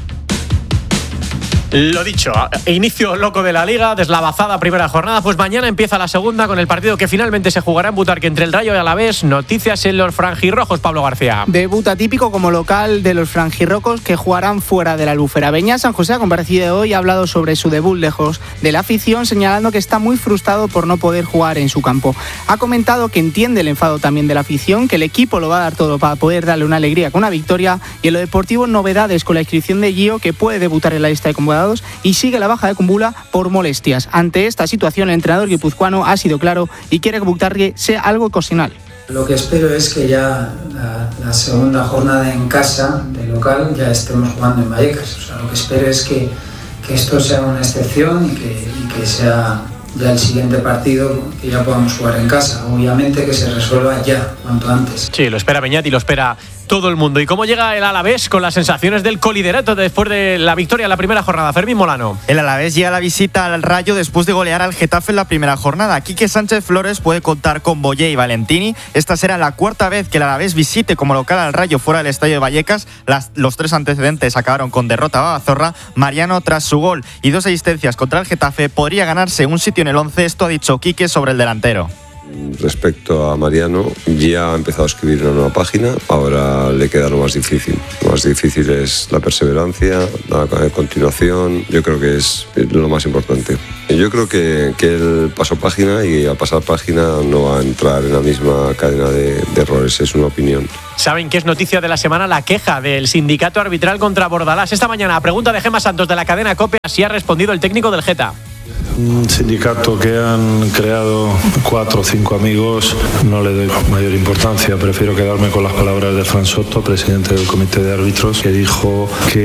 Lo dicho, inicio loco de la Liga, deslavazada primera jornada, pues mañana empieza la segunda con el partido que finalmente se jugará en Butarque entre el Rayo y Alavés. Noticias en los franjirrojos, Pablo García. Debut atípico como local de los franjirrojos que jugarán fuera de la Albufera. Beñat San José ha comparecido hoy y ha hablado sobre su debut lejos de la afición, señalando que está muy frustrado por no poder jugar en su campo. Ha comentado que entiende el enfado también de la afición, que el equipo lo va a dar todo para poder darle una alegría con una victoria, y en lo deportivo novedades con la inscripción de Gio, que puede debutar en la lista de convocados, y sigue la baja de Kumbula por molestias. Ante esta situación, el entrenador guipuzcoano ha sido claro y quiere que Butarque sea algo ocasional. Lo que espero es que ya la, la segunda jornada en casa, de local, ya estemos jugando en Vallecas. O sea, lo que espero es que, que esto sea una excepción y que, y que sea ya el siguiente partido que ya podamos jugar en casa. Obviamente que se resuelva ya, cuanto antes. Sí, lo espera Beñat y lo espera todo el mundo. ¿Y cómo llega el Alavés con las sensaciones del coliderato después de la victoria en la primera jornada? Fermín Molano. El Alavés llega a la visita al Rayo después de golear al Getafe en la primera jornada. Quique Sánchez Flores puede contar con Boyé y Valentini. Esta será la cuarta vez que el Alavés visite como local al Rayo fuera del estadio de Vallecas. Las, los tres antecedentes acabaron con derrota a Babazorra. Mariano, tras su gol y dos asistencias contra el Getafe, podría ganarse un sitio en el once. Esto ha dicho Quique sobre el delantero. Respecto a Mariano, ya ha empezado a escribir una nueva página, ahora le queda lo más difícil. Lo más difícil es la perseverancia, la continuación, yo creo que es lo más importante. Yo creo que, que él pasó página y al pasar página no va a entrar en la misma cadena de, de errores, es una opinión. ¿Saben qué es noticia de la semana? La queja del sindicato arbitral contra Bordalás. Esta mañana, a pregunta de Gemma Santos de la cadena COPE, así ha respondido el técnico del Geta. Un sindicato que han creado cuatro o cinco amigos, no le doy mayor importancia. Prefiero quedarme con las palabras de Fran Soto, presidente del comité de árbitros, que dijo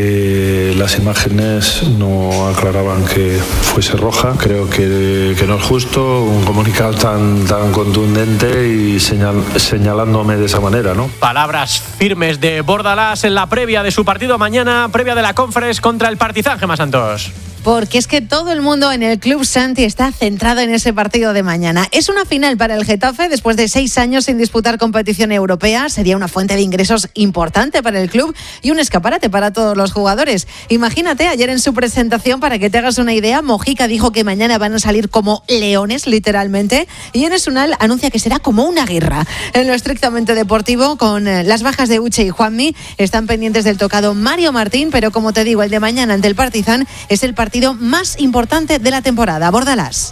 que las imágenes no aclaraban que fuese roja. Creo que, que no es justo un comunicado tan, tan contundente y señal, señalándome de esa manera, ¿no? Palabras firmes de Bordalás en la previa de su partido mañana, previa de la Conference contra el Partizan. Gemma Santos. Porque es que todo el mundo en el Club Santi está centrado en ese partido de mañana. Es una final para el Getafe después de seis años sin disputar competición europea. Sería una fuente de ingresos importante para el club y un escaparate para todos los jugadores. Imagínate, ayer en su presentación, para que te hagas una idea, Mojica dijo que mañana van a salir como leones, literalmente, y Enes Unal anuncia que será como una guerra. En lo estrictamente deportivo, con las bajas de Uche y Juanmi, están pendientes del tocado Mario Martín, pero como te digo, el de mañana ante el Partizan es el partido más importante de la temporada. Bordalás.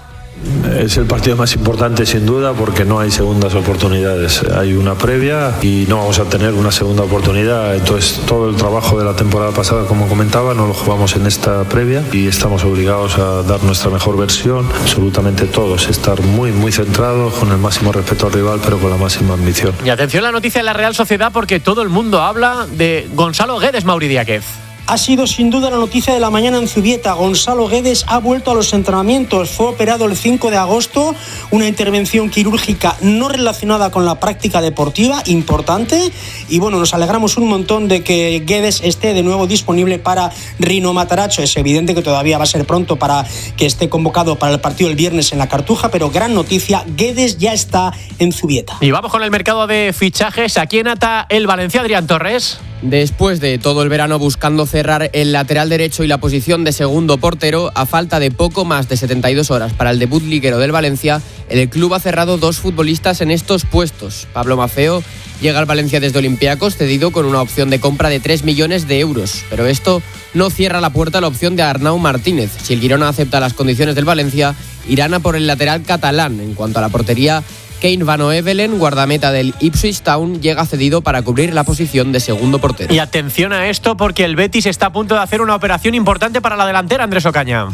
Es el partido más importante sin duda porque no hay segundas oportunidades. Hay una previa y no vamos a tener una segunda oportunidad. Entonces todo el trabajo de la temporada pasada, como comentaba, no lo jugamos en esta previa y estamos obligados a dar nuestra mejor versión. Absolutamente todos. Estar muy, muy centrados, con el máximo respeto al rival, pero con la máxima ambición. Y atención a la noticia de la Real Sociedad porque todo el mundo habla de Gonzalo Guedes, Mauri Díaz. Ha sido sin duda la noticia de la mañana en Zubieta. Gonzalo Guedes ha vuelto a los entrenamientos. Fue operado el cinco de agosto, una intervención quirúrgica no relacionada con la práctica deportiva, importante. Y bueno, nos alegramos un montón de que Guedes esté de nuevo disponible para Rino Mataracho. Es evidente que todavía va a ser pronto para que esté convocado para el partido el viernes en la Cartuja, pero gran noticia, Guedes ya está en Zubieta. Y vamos con el mercado de fichajes. ¿A quién ata el Valencia, Adrián Torres? Después de todo el verano buscando cerrar el lateral derecho y la posición de segundo portero, a falta de poco más de setenta y dos horas para el debut liguero del Valencia, el club ha cerrado dos futbolistas en estos puestos. Pablo Maffeo llega al Valencia desde Olympiacos, cedido con una opción de compra de tres millones de euros. Pero esto no cierra la puerta a la opción de Arnau Martínez. Si el Girona acepta las condiciones del Valencia, irán a por el lateral catalán. En cuanto a la portería, Kane Van Oevelen, guardameta del Ipswich Town, llega cedido para cubrir la posición de segundo portero. Y atención a esto porque el Betis está a punto de hacer una operación importante para la delantera, Andrés Ocaña.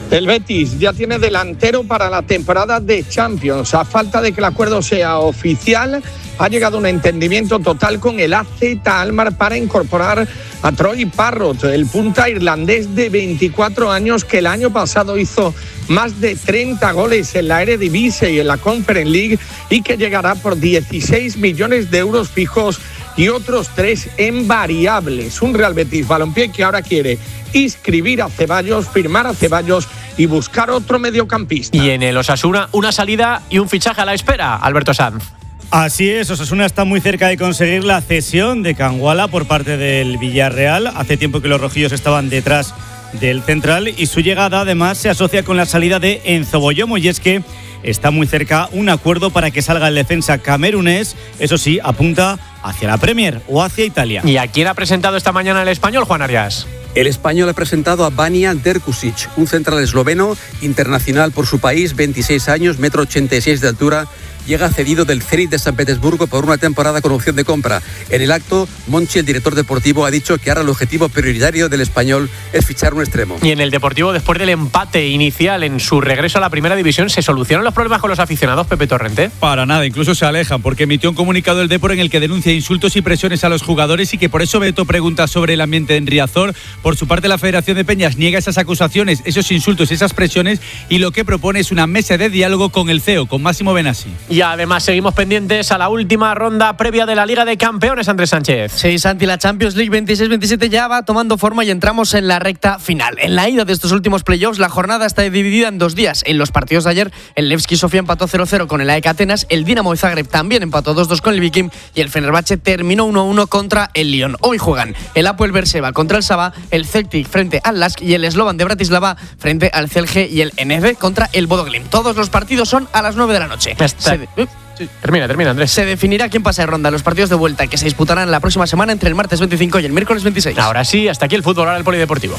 El Betis ya tiene delantero para la temporada de Champions. A falta de que el acuerdo sea oficial, ha llegado a un entendimiento total con el A Z Alkmaar para incorporar a Troy Parrott, el punta irlandés de veinticuatro años que el año pasado hizo más de treinta goles en la Eredivisie y en la Conference League y que llegará por dieciséis millones de euros fijos y otros tres en variables. Un Real Betis Balompié que ahora quiere inscribir a Ceballos, firmar a Ceballos y buscar otro mediocampista. Y en el Osasuna, una salida y un fichaje a la espera, Alberto Sanz. Así es, Osasuna está muy cerca de conseguir la cesión de Canguala por parte del Villarreal. Hace tiempo que los rojillos estaban detrás del central y su llegada además se asocia con la salida de Enzo Boyomo, y es que está muy cerca un acuerdo para que salga el defensa camerunés. Eso sí, apunta hacia la Premier o hacia Italia. ¿Y a quién ha presentado esta mañana el Español, Juan Arias? El Español ha presentado a Vanja Drkušić, un central esloveno, internacional por su país, veintiséis años, metro ochenta y seis de altura. Llega cedido del Zenit de San Petersburgo por una temporada con opción de compra. En el acto, Monchi, el director deportivo, ha dicho que ahora el objetivo prioritario del Español es fichar un extremo. Y en el Deportivo, después del empate inicial en su regreso a la primera división, ¿se solucionan los problemas con los aficionados, Pepe Torrente? Para nada, incluso se alejan, porque emitió un comunicado el Depor en el que denuncia insultos y presiones a los jugadores y que por eso Beto pregunta sobre el ambiente en Riazor. Por su parte, la Federación de Peñas niega esas acusaciones, esos insultos, esas presiones, y lo que propone es una mesa de diálogo con el C E O, con Máximo Benassi. Y además seguimos pendientes a la última ronda previa de la Liga de Campeones, Andrés Sánchez. Sí, Santi, la Champions League veintiséis veintisiete ya va tomando forma y entramos en la recta final. En la ida de estos últimos playoffs, la jornada está dividida en dos días. En los partidos de ayer, el Levski Sofía empató cero cero con el A E K Atenas, el Dinamo de Zagreb también empató dos dos con el Viking y el Fenerbahce terminó uno uno contra el Lyon. Hoy juegan el Apoel Berseba contra el Saba, el Celtic frente al Lask y el Slovan de Bratislava frente al Celje y el N F contra el Bodo Glimt. Todos los partidos son a las nueve de la noche. Se de- Sí, termina, termina, Andrés. Se definirá quién pasa de ronda. Los partidos de vuelta que se disputarán la próxima semana entre el martes veinticinco y el miércoles veintiséis. Ahora sí, hasta aquí el fútbol, ahora el polideportivo.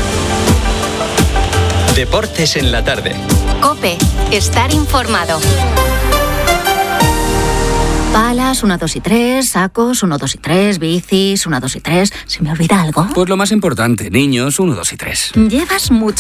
Deportes en la tarde. COPE. Estar informado. Palas, uno, dos y tres, sacos, uno, dos y tres, bicis, uno, dos y tres. ¿Se me olvida algo? Pues lo más importante, niños, uno, dos y tres. Llevas mucho